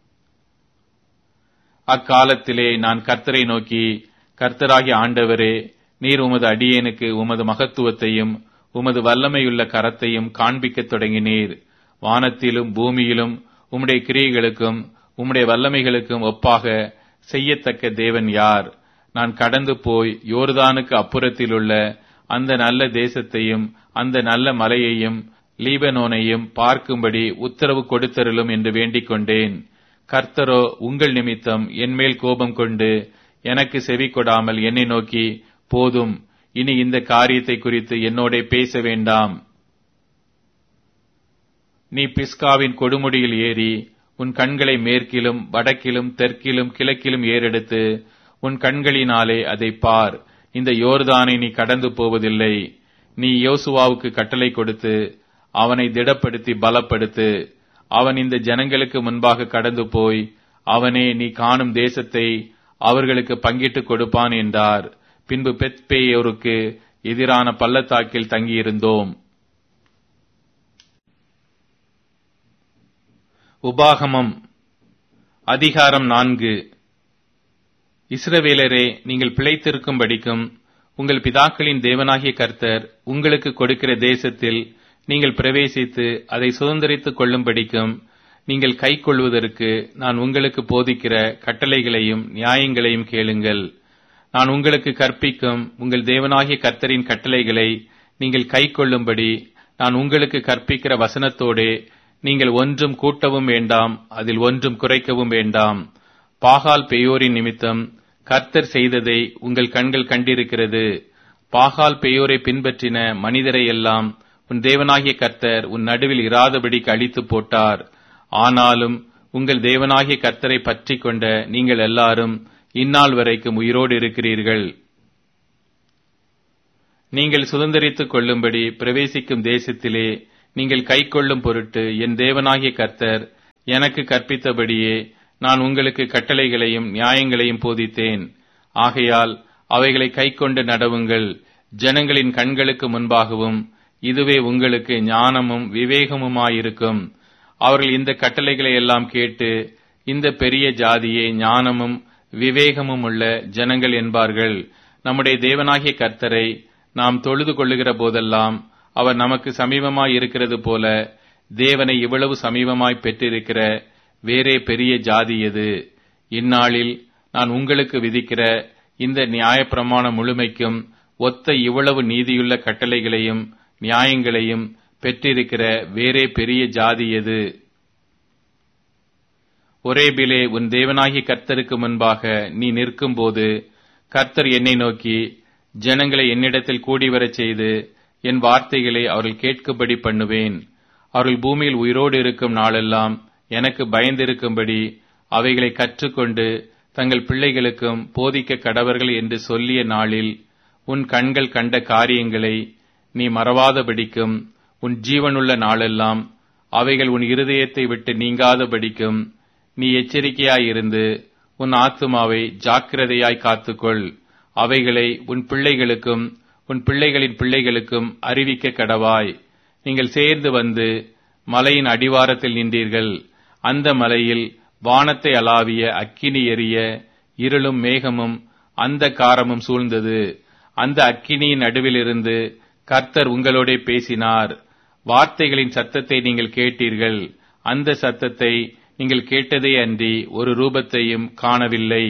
அக்காலத்திலே நான் கர்த்தரை நோக்கி, கர்த்தராகிய ஆண்டவரே, நீர் உமது அடியேனுக்கு உமது மகத்துவத்தையும் உமது வல்லமையுள்ள கரத்தையும் காண்பிக்கத் தொடங்கினீர். வானத்திலும் பூமியிலும் உம்முடைய கிரியைகளுக்கும் உம்முடைய வல்லமைகளுக்கும் ஒப்பாக செய்யத்தக்க தேவன் யார்? நான் கடந்து போய் யோர்தானுக்கு அப்புறத்திலுள்ள அந்த நல்ல தேசத்தையும் அந்த நல்ல மலையையும் லீபனோனையும் பார்க்கும்படி உத்தரவு கொடுத்தருளும் என்று வேண்டிக் கொண்டேன். கர்த்தரோ உங்கள் நிமித்தம் என்மேல் கோபம் கொண்டு எனக்கு செவி கொடாமல் என்னை நோக்கி, போதும், இனி இந்த காரியத்தை குறித்து என்னோட பேச வேண்டாம். நீ பிஸ்காவின் கொடுமுடியில் ஏறி உன் கண்களை மேற்கிலும் வடக்கிலும் தெற்கிலும் கிழக்கிலும் ஏறெடுத்து உன் கண்களினாலே அதை பார். இந்த யோர்தானை நீ கடந்து போவதில்லை. நீ யோசுவாவுக்கு கட்டளை கொடுத்து அவனை திடப்படுத்தி பலப்படுத்து. அவன் இந்த ஜனங்களுக்கு முன்பாக கடந்து போய் அவனே நீ காணும் தேசத்தை அவர்களுக்கு பங்கிட்டுக் கொடுப்பான் என்றார். பின்பு பெத்பேயோருக்கு எதிரான பள்ளத்தாக்கில் தங்கியிருந்தோம். உபாகமம் அதிகாரம் நான்கு. இஸ்ரவேலரே, நீங்கள் பிழைத்திருக்கும்படிக்கும் உங்கள் பிதாக்களின் தேவனாகிய கர்த்தர் உங்களுக்கு கொடுக்கிற தேசத்தில் நீங்கள் பிரவேசித்து அதை சுதந்திரித்துக் கொள்ளும்படிக்கும் நீங்கள் கைக்கொள்வதற்கு நான் உங்களுக்கு போதிக்கிற கட்டளைகளையும் நியாயங்களையும் கேளுங்கள். நான் உங்களுக்கு கற்பிக்கும் உங்கள் தேவனாகிய கர்த்தரின் கட்டளைகளை நீங்கள் கைக்கொள்ளும்படி நான் உங்களுக்கு கற்பிக்கிற வசனத்தோடே நீங்கள் ஒன்றும் கூட்டவும் வேண்டாம், அதில் ஒன்றும் குறைக்கவும் வேண்டாம். பாகால் பெயோரின் நிமித்தம் கர்த்தர் செய்ததை உங்கள் கண்கள் கண்டிருக்கிறது. பாகால் பெயோரை பின்பற்றின மனிதரை எல்லாம் உன் தேவனாகிய கர்த்தர் உன் நடுவில் இராதபடிக்கு அழித்து போட்டார். ஆனாலும் உங்கள் தேவனாகிய கர்த்தரை பற்றி கொண்ட நீங்கள் எல்லாரும் இந்நாள் வரைக்கும் உயிரோடு இருக்கிறீர்கள். நீங்கள் சுதந்தரித்துக் கொள்ளும்படி பிரவேசிக்கும் தேசத்திலே நீங்கள் கைக்கொள்ளும் பொருட்டு என் தேவனாகிய கர்த்தர் எனக்கு கற்பித்தபடியே நான் உங்களுக்கு கட்டளைகளையும் நியாயங்களையும் போதித்தேன். ஆகையால் அவைகளை கைக்கொண்டு நடவுங்கள். ஜனங்களின் கண்களுக்கு முன்பாகவும் இதுவே உங்களுக்கு ஞானமும் விவேகமுமாயிருக்கும். அவர்கள் இந்த கட்டளைகளை எல்லாம் கேட்டு, இந்த பெரிய ஜாதியே ஞானமும் விவேகமும் உள்ள ஜனங்கள் என்பார்கள். நம்முடைய தேவனாகிய கர்த்தரை நாம் தொழுது கொள்ளுகிற போதெல்லாம் அவர் நமக்கு சமீபமாய் இருக்கிறது போல தேவனை இவ்வளவு சமீபமாய் பெற்றிருக்கிற வேறே பெரிய ஜாதி எது? இந்நாளில் நான் உங்களுக்கு விதிக்கிற இந்த நியாயப்பிரமாண முழுமைக்கும் ஒத்த இவ்வளவு நீதியுள்ள கட்டளைகளையும் நியாயங்களையும் பெற்றிருக்கிற வேறே பெரிய ஜாதி எது? ஒரேபிலே உன் தேவனாகிய கர்த்தருக்கு முன்பாக நீ நிற்கும்போது கர்த்தர் என்னை நோக்கி, ஜனங்களை என்னிடத்தில் கூடிவரச் செய்து என் வார்த்தைகளை அவர்கள் கேட்கும்படி பண்ணுவேன். அவர்கள் பூமியில் உயிரோடு இருக்கும் நாளெல்லாம் எனக்கு பயந்திருக்கும்படி அவைகளை கற்றுக்கொண்டு தங்கள் பிள்ளைகளுக்கும் போதிக்க கடவர்கள் என்று சொல்லிய நாளில் உன் கண்கள் கண்ட காரியங்களை நீ மறவாதபடிக்கும் உன் ஜீவனுள்ள நாளெல்லாம் அவைகள் உன் இருதயத்தை விட்டு நீங்காதபடிக்கும் நீ எச்சரிக்கையாயிருந்து உன் ஆத்துமாவை ஜாக்கிரதையாய் காத்துக்கொள். அவைகளை உன் பிள்ளைகளுக்கும் உன் பிள்ளைகளின் பிள்ளைகளுக்கும் அறிவிக்க கடவாய். நீங்கள் சேர்ந்து வந்து மலையின் அடிவாரத்தில் நின்றீர்கள். அந்த மலையில் வானத்தை அளாவிய அக்கினி எரிய இருளும் மேகமும் அந்த காரமும் சூழ்ந்தது. அந்த அக்கினியின் நடுவிலிருந்து கர்த்தர் உங்களோடே பேசினார். வார்த்தைகளின் சத்தத்தை நீங்கள் கேட்டீர்கள். அந்த சத்தத்தை நீங்கள் கேட்டதே அன்றி ஒரு ரூபத்தையும் காணவில்லை.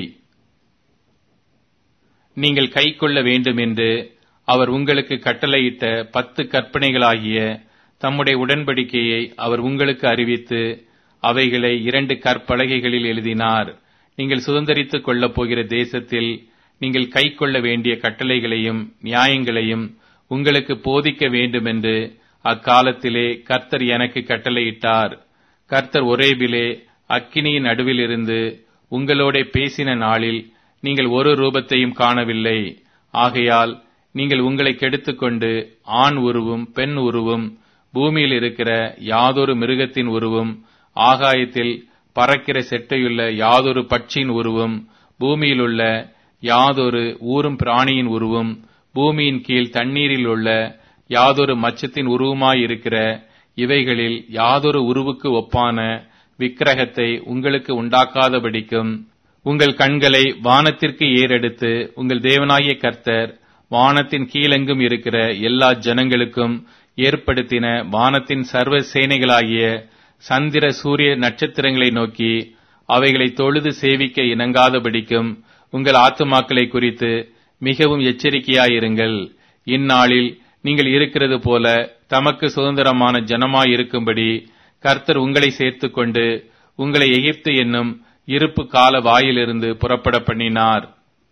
நீங்கள் கைக்கொள்ள வேண்டும் என்று அவர் உங்களுக்கு கட்டளையிட்ட பத்து கற்பனைகளாகிய தம்முடைய உடன்படிக்கையை அவர் உங்களுக்கு அறிவித்து அவைகளை இரண்டு கற்பலகைகளில் எழுதினார். நீங்கள் சுதந்தரித்துக் கொள்ளப் போகிற தேசத்தில் நீங்கள் கைக்கொள்ள வேண்டிய கட்டளைகளையும் நியாயங்களையும் உங்களுக்கு போதிக்க வேண்டும் என்று அக்காலத்திலே கர்த்தர் எனக்கு கட்டளையிட்டார். கர்த்தர் ஒரேபிலே அக்கினியின் நடுவில் இருந்து உங்களோட பேசின நாளில் நீங்கள் ஒரு ரூபத்தையும் காணவில்லை. ஆகையால் நீங்கள் உங்களை கெடுத்துக்கொண்டு ஆண் உருவும் பெண் உருவும் பூமியில் இருக்கிற யாதொரு மிருகத்தின் உருவும் ஆகாயத்தில் பறக்கிற செட்டையுள்ள யாதொரு பட்சியின் உருவும் பூமியிலுள்ள யாதொரு ஊரும் பிராணியின் உருவும் பூமியின் கீழ் தண்ணீரில் உள்ள யாதொரு மச்சத்தின் உருவுமாயிருக்கிற இவைகளில் யாதொரு உருவுக்கு ஒப்பான விக்கிரகத்தை உங்களுக்கு உண்டாக்காதபடிக்கும் உங்கள் கண்களை வானத்திற்கு ஏறெடுத்து உங்கள் தேவனாகிய கர்த்தர் வானத்தின் கீழெங்கும் இருக்கிற எல்லா ஜனங்களுக்கும் ஏற்படுத்தின வானத்தின் சர்வ சேனைகளாகிய சந்திர சூரிய நட்சத்திரங்களை நோக்கி அவைகளை தொழுது சேவிக்க இணங்காதபடிக்கும் உங்கள் ஆத்துமாக்களை குறித்து மிகவும் எச்சரிக்கையாயிருங்கள். இந்நாளில் நீங்கள் இருக்கிறது போல தமக்கு சுதந்திரமான ஜனமாயிருக்கும்படி கர்த்தர் உங்களை சேர்த்துக் கொண்டு உங்களை எகிப்து என்னும் இருப்பு கால வாயிலிருந்து புறப்பட பண்ணினார்.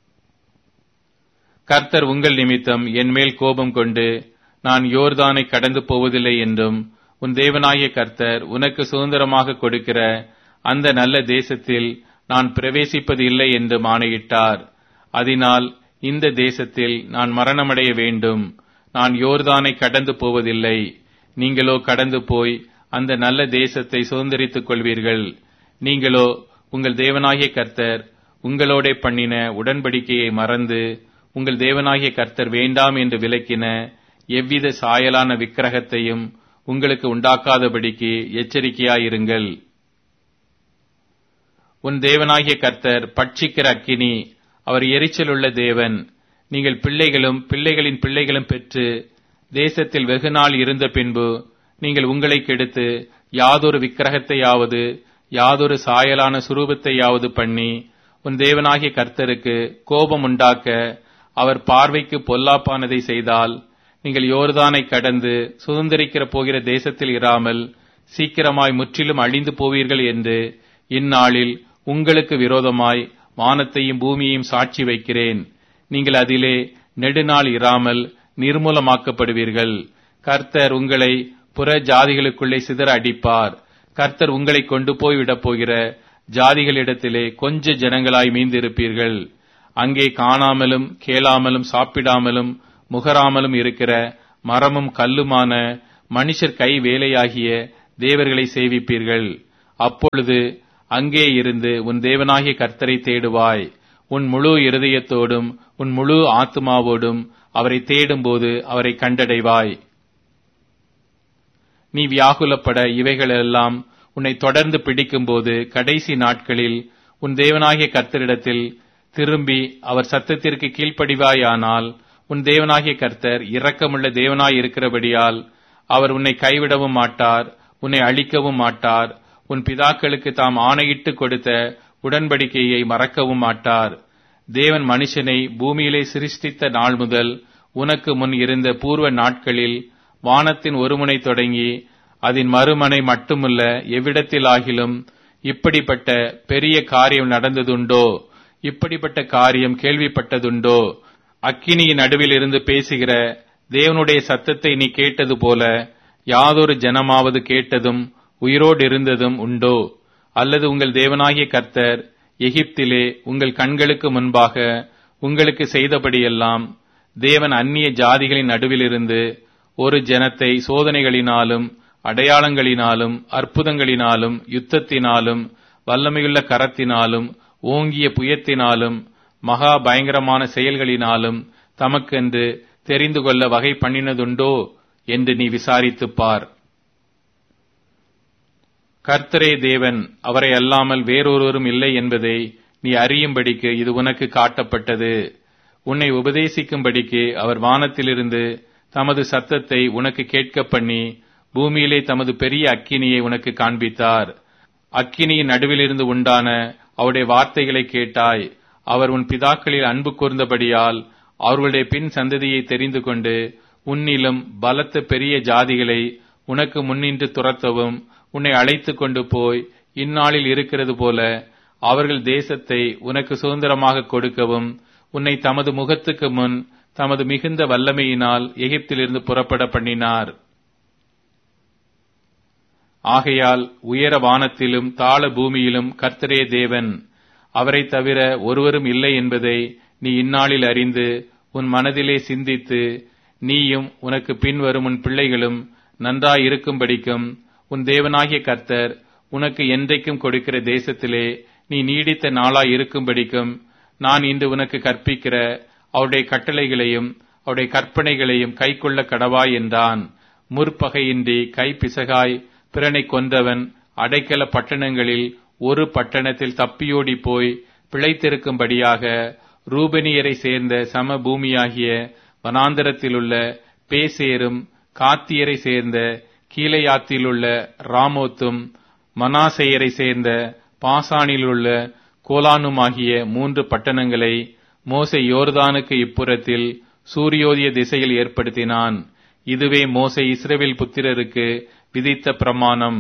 கர்த்தர் உங்கள் நிமித்தம் என் மேல் கோபம் கொண்டு நான் யோர்தானை கடந்து போவதில்லை என்றும் உன் தேவனாகிய கர்த்தர் உனக்கு சுதந்திரமாக கொடுக்கிற அந்த நல்ல தேசத்தில் நான் பிரவேசிப்பது இல்லை என்று ஆணையிட்டார். அதனால் இந்த தேசத்தில் நான் மரணமடைய வேண்டும். நான் யோர்தானை கடந்து போவதில்லை. நீங்களோ கடந்து போய் அந்த நல்ல தேசத்தை சுதந்தரித்துக் கொள்வீர்கள். நீங்களோ உங்கள் தேவனாகிய கர்த்தர் உங்களோட பண்ணின உடன்படிக்கையை மறந்து உங்கள் தேவனாகிய கர்த்தர் வேண்டாம் என்று விலக்கின எவ்வித சாயலான விக்கிரகத்தையும் உங்களுக்கு உண்டாக்காதபடிக்கு எச்சரிக்கையாயிருங்கள். உன் தேவனாகிய கர்த்தர் பட்சிக்கிற அக்கினி, அவர் எரிச்சலுள்ள தேவன். நீங்கள் பிள்ளைகளும் பிள்ளைகளின் பிள்ளைகளும் பெற்று தேசத்தில் வெகுநாள் இருந்த பின்பு நீங்கள் உங்களை கெடுத்து யாதொரு விக்கிரகத்தையாவது யாதொரு சாயலான சுரூபத்தையாவது பண்ணி உன் தேவனாகிய கர்த்தருக்கு கோபம் உண்டாக்க அவர் பார்வைக்கு பொல்லாப்பானதை செய்தால் நீங்கள் யோர்தானை கடந்து சுதந்திரிக்கிற போகிற தேசத்தில் இராமல் சீக்கிரமாய் முற்றிலும் அழிந்து போவீர்கள் என்று இந்நாளில் உங்களுக்கு விரோதமாய் வானத்தையும் பூமியையும் சாட்சி வைக்கிறேன். நீங்கள் அதிலே நெடுநாள் இராமல் நிர்மூலமாக்கப்படுவீர்கள். கர்த்தர் உங்களை புற ஜாதிகளுக்குள்ளே சிதற அடிப்பார். கர்த்தர் உங்களை கொண்டு போய் விடப் போகிற ஜாதிகளிடத்திலே கொஞ்ச ஜனங்களாய் மீந்திருப்பீர்கள். அங்கே காணாமலும் கேளாமலும் சாப்பிடாமலும் முகராமலும் இருக்கிற மரமும் கல்லுமான மனுஷர் கை வேலையாகிய தேவர்களை சேவிப்பீர்கள். அப்பொழுது அங்கே இருந்து உன் தேவனாகிய கர்த்தரை தேடுவாய். உன் முழு இருதயத்தோடும் உன் முழு ஆத்துமாவோடும் அவரை தேடும்போது அவரை கண்டடைவாய். நீ வியாகுலப்பட இவைகளெல்லாம் உன்னை தொடர்ந்து பிடிக்கும்போது கடைசி நாட்களில் உன் தேவனாகிய கர்த்தரிடத்தில் திரும்பி அவர் சத்தத்திற்கு கீழ்ப்படிவாயானால் உன் தேவனாகிய கர்த்தர் இரக்கமுள்ள தேவனாய் இருக்கிறபடியால் அவர் உன்னை கைவிடவும் மாட்டார், உன்னை அழிக்கவும் மாட்டார். உன் பிதாக்களுக்கு தாம் ஆணையிட்டு கொடுத்த உடன்படிக்கையை மறக்கவும் மாட்டார். தேவன் மனுஷனை பூமியிலே சிருஷ்டித்த நாள் முதல் உனக்கு முன் இருந்த பூர்வ நாட்களில் வானத்தின் ஒருமுனை தொடங்கி அதன் மறுமனை மட்டுமல்ல எவ்விடத்திலாகிலும் இப்படிப்பட்ட பெரிய காரியம் நடந்ததுண்டோ? இப்படிப்பட்ட காரியம் கேள்விப்பட்டதுண்டோ? அக்கினியின் நடுவில் இருந்து பேசுகிற தேவனுடைய சத்தத்தை நீ கேட்டது போல யாதொரு ஜனமாவது கேட்டதும் உயிரோடு இருந்ததும் உண்டோ? அல்லது உங்கள் தேவனாகிய கர்த்தர் எகிப்திலே உங்கள் கண்களுக்கு முன்பாக உங்களுக்கு செய்தபடியெல்லாம் தேவன் அந்நிய ஜாதிகளின் நடுவிலிருந்து ஒரு ஜனத்தை சோதனைகளினாலும் அடையாளங்களினாலும் அற்புதங்களினாலும் யுத்தத்தினாலும் வல்லமையுள்ள கரத்தினாலும் ஓங்கிய புயத்தினாலும் மகா பயங்கரமான செயல்களினாலும் தமக்கென்று தெரிந்து கொள்ள வகை பண்ணினதுண்டோ என்று நீ விசாரித்துப் பார். கர்த்தரே தேவன், அவரை அல்லாமல் வேறொருவரும் இல்லை என்பதை நீ அறியும்படிக்கு இது உனக்கு காட்டப்பட்டது. உன்னை உபதேசிக்கும்படிக்கு அவர் வானத்திலிருந்து தமது சத்தத்தை உனக்கு கேட்க பண்ணி பூமியிலே தமது பெரிய அக்கினியை உனக்கு காண்பித்தார். அக்கினியின் நடுவிலிருந்து உண்டான அவருடைய வார்த்தைகளை கேட்டாய். அவர் உன் பிதாக்களில் அன்பு கூர்ந்தபடியால் அவர்களுடைய பின் சந்ததியை தெரிந்து கொண்டு உன்னிலும் பலத்த பெரிய ஜாதிகளை உனக்கு முன்னின்று துரத்தவும் உன்னை அழைத்து கொண்டு போய் இந்நாளில் இருக்கிறது போல அவர்கள் தேசத்தை உனக்கு சுதந்திரமாக கொடுக்கவும் உன்னை தமது முகத்துக்கு முன் தமது மிகுந்த வல்லமையினால் எகிப்திலிருந்து புறப்பட பண்ணினார். ஆகையால் உயர வானத்திலும் தாழ பூமியிலும் கர்த்தரே தேவன், அவரை தவிர ஒருவரும் இல்லை என்பதை நீ இந்நாளில் அறிந்து உன் மனதிலே சிந்தித்து நீயும் உனக்கு பின்வரும் உன் பிள்ளைகளும் நன்றாயிருக்கும்படிக்கும் உன் தேவனாகிய கர்த்தர் உனக்கு என்றைக்கும் கொடுக்கிற தேசத்திலே நீ நீடித்த நாளாய் இருக்கும்படிக்கும் நான் இன்று உனக்கு கற்பிக்கிற அவருடைய கட்டளைகளையும் அவருடைய கற்பனைகளையும் கைக்கொள்ள கடவாய் என்றான். முற்பகையின்றி கைப்பிசகாய் பிறனை கொன்றவன் அடைக்கல பட்டணங்களில் ஒரு பட்டணத்தில் தப்பியோடி போய் பிழைத்திருக்கும்படியாக ரூபனியரை சேர்ந்த சம பூமியாகிய வனாந்தரத்திலுள்ள பேசேரும் காத்தியரை சேர்ந்த கீலேயாத்திலுள்ள ராமோத்தும் மனாசேயரை சேர்ந்த பாசானிலுள்ள கோலானுமாகிய மூன்று பட்டணங்களை மோசே யோர்தானுக்கு இப்புறத்தில் சூரியோதய திசையில் ஏற்படுத்தினான். இதுவே மோசே இஸ்ரவேல் புத்திரருக்கு விதித்த பிரமாணம்.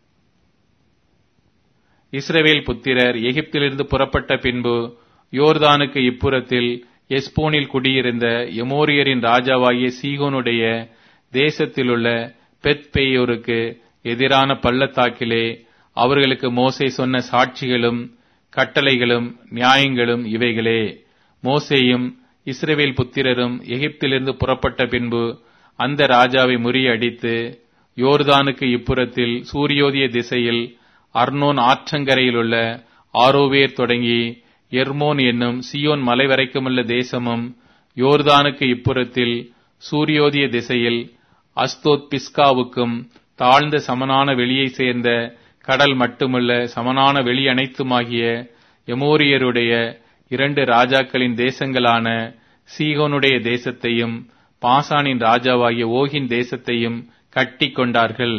இஸ்ரவேல் புத்திரர் எகிப்திலிருந்து புறப்பட்ட பின்பு யோர்தானுக்கு இப்புறத்தில் எஸ்போனில் குடியிருந்த எமோரியரின் ராஜாவாகிய சீகோனுடைய தேசத்திலுள்ள பெத்பேயோருக்கு எதிரான பள்ளத்தாக்கிலே அவர்களுக்கு மோசே சொன்ன சாட்சிகளும் கட்டளைகளும் நியாயங்களும் இவைகளே. மோசேயும் இஸ்ரவேல் புத்திரரும் எகிப்திலிருந்து புறப்பட்ட பின்பு அந்த ராஜாவை முறியடித்து யோர்தானுக்கு இப்புறத்தில் சூரியோதய திசையில் அர்னோன் ஆற்றங்கரையிலுள்ள ஆரோவேர் தொடங்கி எர்மோன் என்னும் சியோன் மலை வரைக்குமுள்ள தேசமும் யோர்தானுக்கு இப்புறத்தில் சூரியோதய திசையில் அஸ்தோத் பிஸ்காவுக்கும் தாழ்ந்த சமனான வெளியை சேர்ந்த கடல் மட்டுமல்ல சமனான வெளி அனைத்துமாகிய எமோரியருடைய இரண்டு ராஜாக்களின் தேசங்களான சீகோனுடைய தேசத்தையும் பாசானின் ராஜாவாகிய ஓகின் தேசத்தையும் கட்டி கொண்டார்கள்.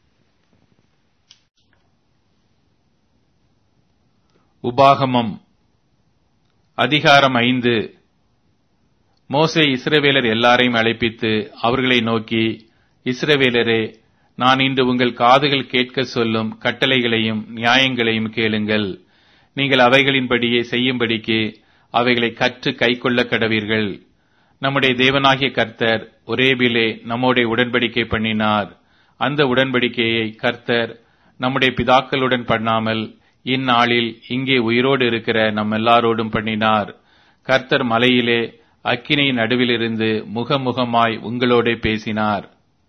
உபாகமம் அதிகாரம் ஐந்து. மோசே இஸ்ரவேலர் எல்லாரையும் அழைப்பித்து அவர்களை நோக்கி, இஸ்ரவேலரே, நான் இன்று உங்கள் காதுகள் கேட்க சொல்லும் கட்டளைகளையும் நியாயங்களையும் கேளுங்கள். நீங்கள் அவைகளின்படியே செய்யும்படிக்கு அவைகளை கற்று கைக்கொள்ள கடவீர்கள். நம்முடைய தேவனாகிய கர்த்தர் ஒரேபிலே நம்முடைய உடன்படிக்கை பண்ணினார். அந்த உடன்படிக்கையை கர்த்தர் நம்முடைய பிதாக்களுடன் பண்ணாமல் இந்நாளில் இங்கே உயிரோடு இருக்கிற நம் எல்லாரோடும் பண்ணினார். கர்த்தர் மலையிலே அக்கினியின் நடுவிலிருந்து முகமுகமாய் உங்களோடே பேசினார்.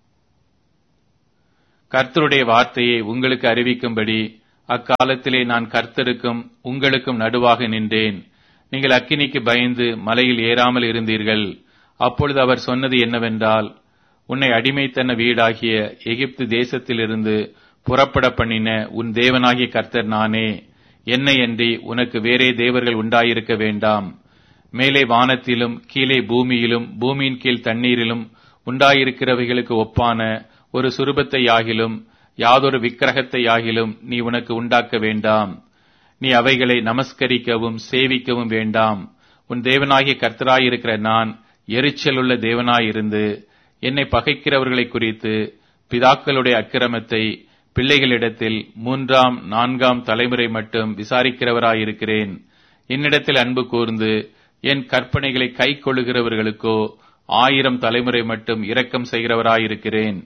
கர்த்தருடைய வார்த்தையை உங்களுக்கு அறிவிக்கும்படி அக்காலத்திலே நான் கர்த்தருக்கும் உங்களுக்கும் நடுவாக நின்றேன். நீங்கள் அக்கினிக்கு பயந்து மலையில் ஏறாமல் இருந்தீர்கள். அப்பொழுது அவர் சொன்னது என்னவென்றால், உன்னை அடிமைத்தன வீடாகிய எகிப்து தேசத்திலிருந்து புறப்பட பண்ணின உன் தேவனாகிய கர்த்தர் நானே. என்னையன்றி உனக்கு வேறே தேவர்கள் உண்டாயிருக்க வேண்டாம். மேலே வானத்திலும் கீழே பூமியிலும் பூமியின் கீழ் தண்ணீரிலும் உண்டாயிருக்கிறவைகளுக்கு ஒப்பான ஒரு சுரூபத்தை யாகிலும் யாதொரு விக்கிரகத்தை யாகிலும் நீ உனக்கு உண்டாக்க வேண்டாம். நீ அவைகளை நமஸ்கரிக்கவும் சேவிக்கவும் வேண்டாம். உன் தேவனாகிய கர்த்தராயிருக்கிற நான் எரிச்சலுள்ள தேவனாயிருந்து என்னை பகைக்கிறவர்களை குறித்து பிதாக்களுடைய அக்கிரமத்தை பிள்ளைகளிடத்தில் மூன்றாம் நான்காம் தலைமுறை மட்டும் விசாரிக்கிறவராயிருக்கிறேன். என்னிடத்தில் அன்பு கூர்ந்து என் கற்பனைகளை கை கொள்ளுகிறவர்களுக்கோ ஆயிரம் தலைமுறை மட்டும் இரக்கம் செய்கிறவராயிருக்கிறேன்.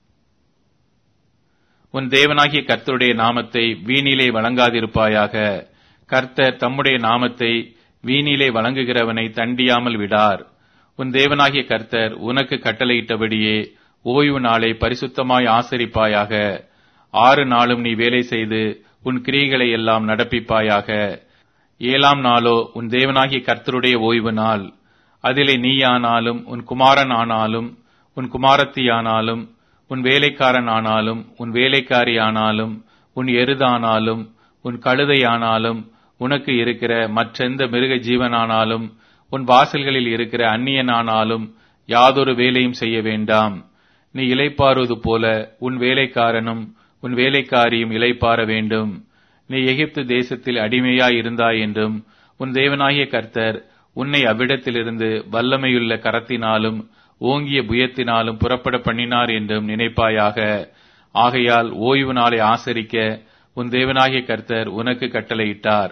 உன் தேவனாகிய கர்த்தருடைய நாமத்தை வீணிலே வழங்காதிருப்பாயாக. கர்த்தர் தம்முடைய நாமத்தை வீணிலே வழங்குகிறவனை தண்டியாமல் விடார். உன் தேவனாகிய கர்த்தர் உனக்கு கட்டளையிட்டபடியே ஓய்வு நாளை பரிசுத்தமாய் ஆசரிப்பாயாக. ஆறு நாளும் நீ வேலை செய்து உன் கிரியைகளை எல்லாம் நடப்பிப்பாயாக. ஏழாம் நாளோ உன் தேவனாகிய கர்த்தருடைய ஓய்வு நாள். அதிலே நீயானாலும் உன் குமாரன் ஆனாலும் உன் குமாரத்தியானாலும் உன் வேலைக்காரன் ஆனாலும் உன் வேலைக்காரி ஆனாலும் உன் எருதானாலும் உன் கழுதையானாலும் உனக்கு இருக்கிற மற்றெந்த மிருக ஜீவனானாலும் உன் வாசல்களில் இருக்கிற அந்நியனானாலும் யாதொரு வேலையும் செய்ய வேண்டாம். நீ இளைப்பாறுவது போல உன் வேலைக்காரனும் உன் வேலைக்காரியும் இளைப்பாற வேண்டும். நீ எகிப்து தேசத்தில் அடிமையாய் இருந்தாய் என்றும் உன் தேவனாகிய கர்த்தர் உன்னை அவ்விடத்திலிருந்து வல்லமையுள்ள கரத்தினாலும் ஓங்கிய புயத்தினாலும் புறப்பட பண்ணினார் என்றும் நினைப்பாயாக. ஆகையால் ஓய்வு நாளை ஆசரிக்க உன் தேவனாகிய கர்த்தர் உனக்கு கட்டளையிட்டார்.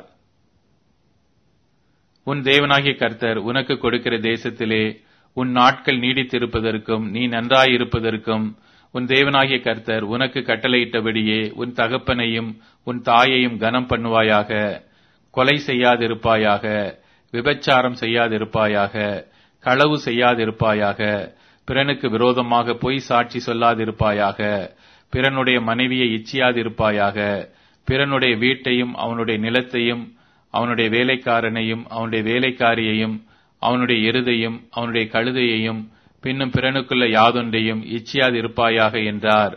உன் தேவனாகிய கர்த்தர் உனக்கு கொடுக்கிற தேசத்திலே உன் நாட்கள் நீடித்திருப்பதற்கும் நீ நன்றாயிருப்பதற்கும் உன் தேவனாகிய கர்த்தர் உனக்கு கட்டளையிட்டபடியே உன் தகப்பனையும் உன் தாயையும் கனம் பண்ணுவாயாக. கொலை செய்யாதிருப்பாயாக, விபச்சாரம் செய்யாதிருப்பாயாக, களவு செய்யாதிருப்பாயாக, பிறனுக்கு விரோதமாக பொய் சாட்சி சொல்லாதிருப்பாயாக, பிறனுடைய மனைவியை இச்சியாதிருப்பாயாக, பிறனுடைய வீட்டையும் அவனுடைய நிலத்தையும் அவனுடைய வேலைக்காரனையும் அவனுடைய வேலைக்காரியையும் அவனுடைய எருதையும் அவனுடைய கழுதையையும் பின்னும் பிறனுக்குள்ள யாதொன்றையும் இச்சியாதிருப்பாயாக என்றார்.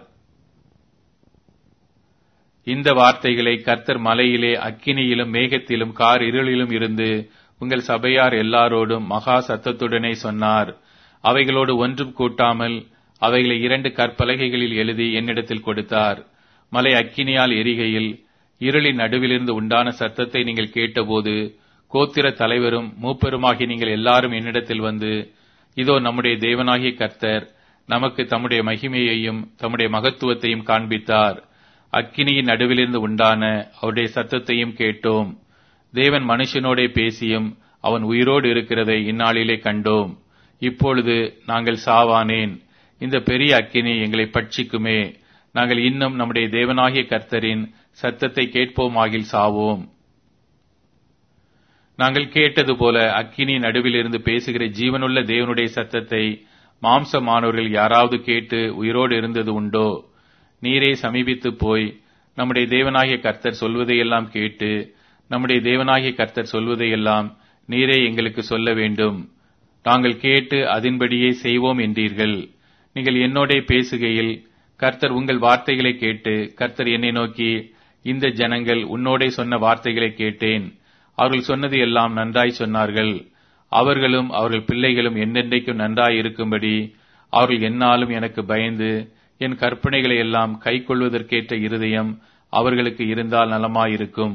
இந்த வார்த்தைகளை கர்த்தர் மலையிலே அக்கினியிலும் மேகத்திலும் கார் இருளிலும் இருந்து உங்கள் சபையார் எல்லாரோடும் மகா சத்தத்துடனே சொன்னார். அவைகளோடு ஒன்றும் கூட்டாமல் அவைகளை இரண்டு கற்பலகைகளில் எழுதி என்னிடத்தில் கொடுத்தார். மலை அக்கினியால் எரிகையில் இருளின் நடுவிலிருந்து உண்டான சத்தத்தை நீங்கள் கேட்டபோது கோத்திர தலைவரும் மூப்பெருமாகி நீங்கள் எல்லாரும் என்னிடத்தில் வந்து, இதோ நம்முடைய தேவனாகிய கர்த்தர் நமக்கு தம்முடைய மகிமையையும் தம்முடைய மகத்துவத்தையும் காண்பித்தார். அக்கினியின் நடுவிலிருந்து உண்டான அவருடைய சத்தத்தையும் கேட்டோம். தேவன் மனுஷனோடே பேசியும் அவன் உயிரோடு இருக்கிறதை இந்நாளிலே கண்டோம். இப்பொழுது நாங்கள் சாவானேன்? இந்த பெரிய அக்கினி எங்களை பட்சிக்குமே. நாங்கள் இன்னும் நம்முடைய தேவனாகிய கர்த்தரின் சத்தத்தை கேட்போமாகில் சாவோம். நாங்கள் கேட்டது போல அக்கினி நடுவிலிருந்து பேசுகிற ஜீவனுள்ள தேவனுடைய சத்தத்தை மாம்சமானவர்கள் யாராவது கேட்டு உயிரோடு இருந்தது உண்டோ? நீரே சமீபித்து போய் நம்முடைய தேவனாகிய கர்த்தர் சொல்வதையெல்லாம் கேட்டு நம்முடைய தேவனாகிய கர்த்தர் சொல்வதையெல்லாம் நீரே எங்களுக்கு சொல்ல வேண்டும். நாங்கள் கேட்டு அதன்படியே செய்வோம் என்றீர்கள். நீங்கள் என்னோடே பேசுகையில் கர்த்தர் உங்கள் வார்த்தைகளை கேட்டு, கர்த்தர் என்னை நோக்கி, இந்த ஜனங்கள் உன்னோடே சொன்ன வார்த்தைகளை கேட்டேன். அவர்கள் சொன்னது எல்லாம் நன்றாய் சொன்னார்கள். அவர்களும் அவர்கள் பிள்ளைகளும் என்னென்றைக்கும் நன்றாய் இருக்கும்படி அவர்கள் என்னாலும் எனக்கு பயந்து என் கற்பனைகளை எல்லாம் கை கொள்வதற்கேற்ற இருதயம் அவர்களுக்கு இருந்தால் நலமாயிருக்கும்.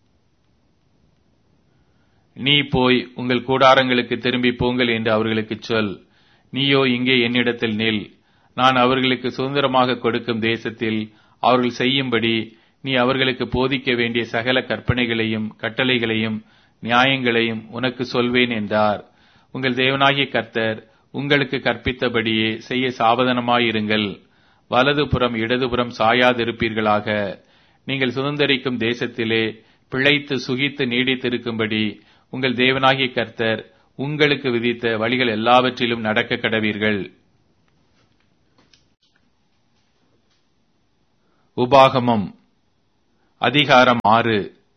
நீ போய் உங்கள் கூடாரங்களுக்கு திரும்பி போங்கள் என்று அவர்களுக்கு சொல். நீயோ இங்கே என்னிடத்தில் நில். நான் அவர்களுக்கு சுதந்திரமாக கொடுக்கும் தேசத்தில் அவர்கள் செய்யும்படி நீ அவர்களுக்கு போதிக்க வேண்டிய சகல கற்பனைகளையும் கட்டளைகளையும் நியாயங்களையும் உனக்கு சொல்வேன் என்றார். உங்கள் தேவனாகிய கர்த்தர் உங்களுக்கு கற்பித்தபடியே செய்ய சாவதானமாயிருங்கள். வலதுபுறம் இடதுபுறம் சாயாதிருப்பீர்களாக. நீங்கள் சுதந்திரிக்கும் தேசத்திலே பிழைத்து சுகித்து நீடித்திருக்கும்படி உங்கள் தேவனாகிய கர்த்தர் உங்களுக்கு விதித்த வழிகள் எல்லாவற்றிலும் நடக்க கடவீர்கள். உபாகமம் அதிகாரம் ஆறு.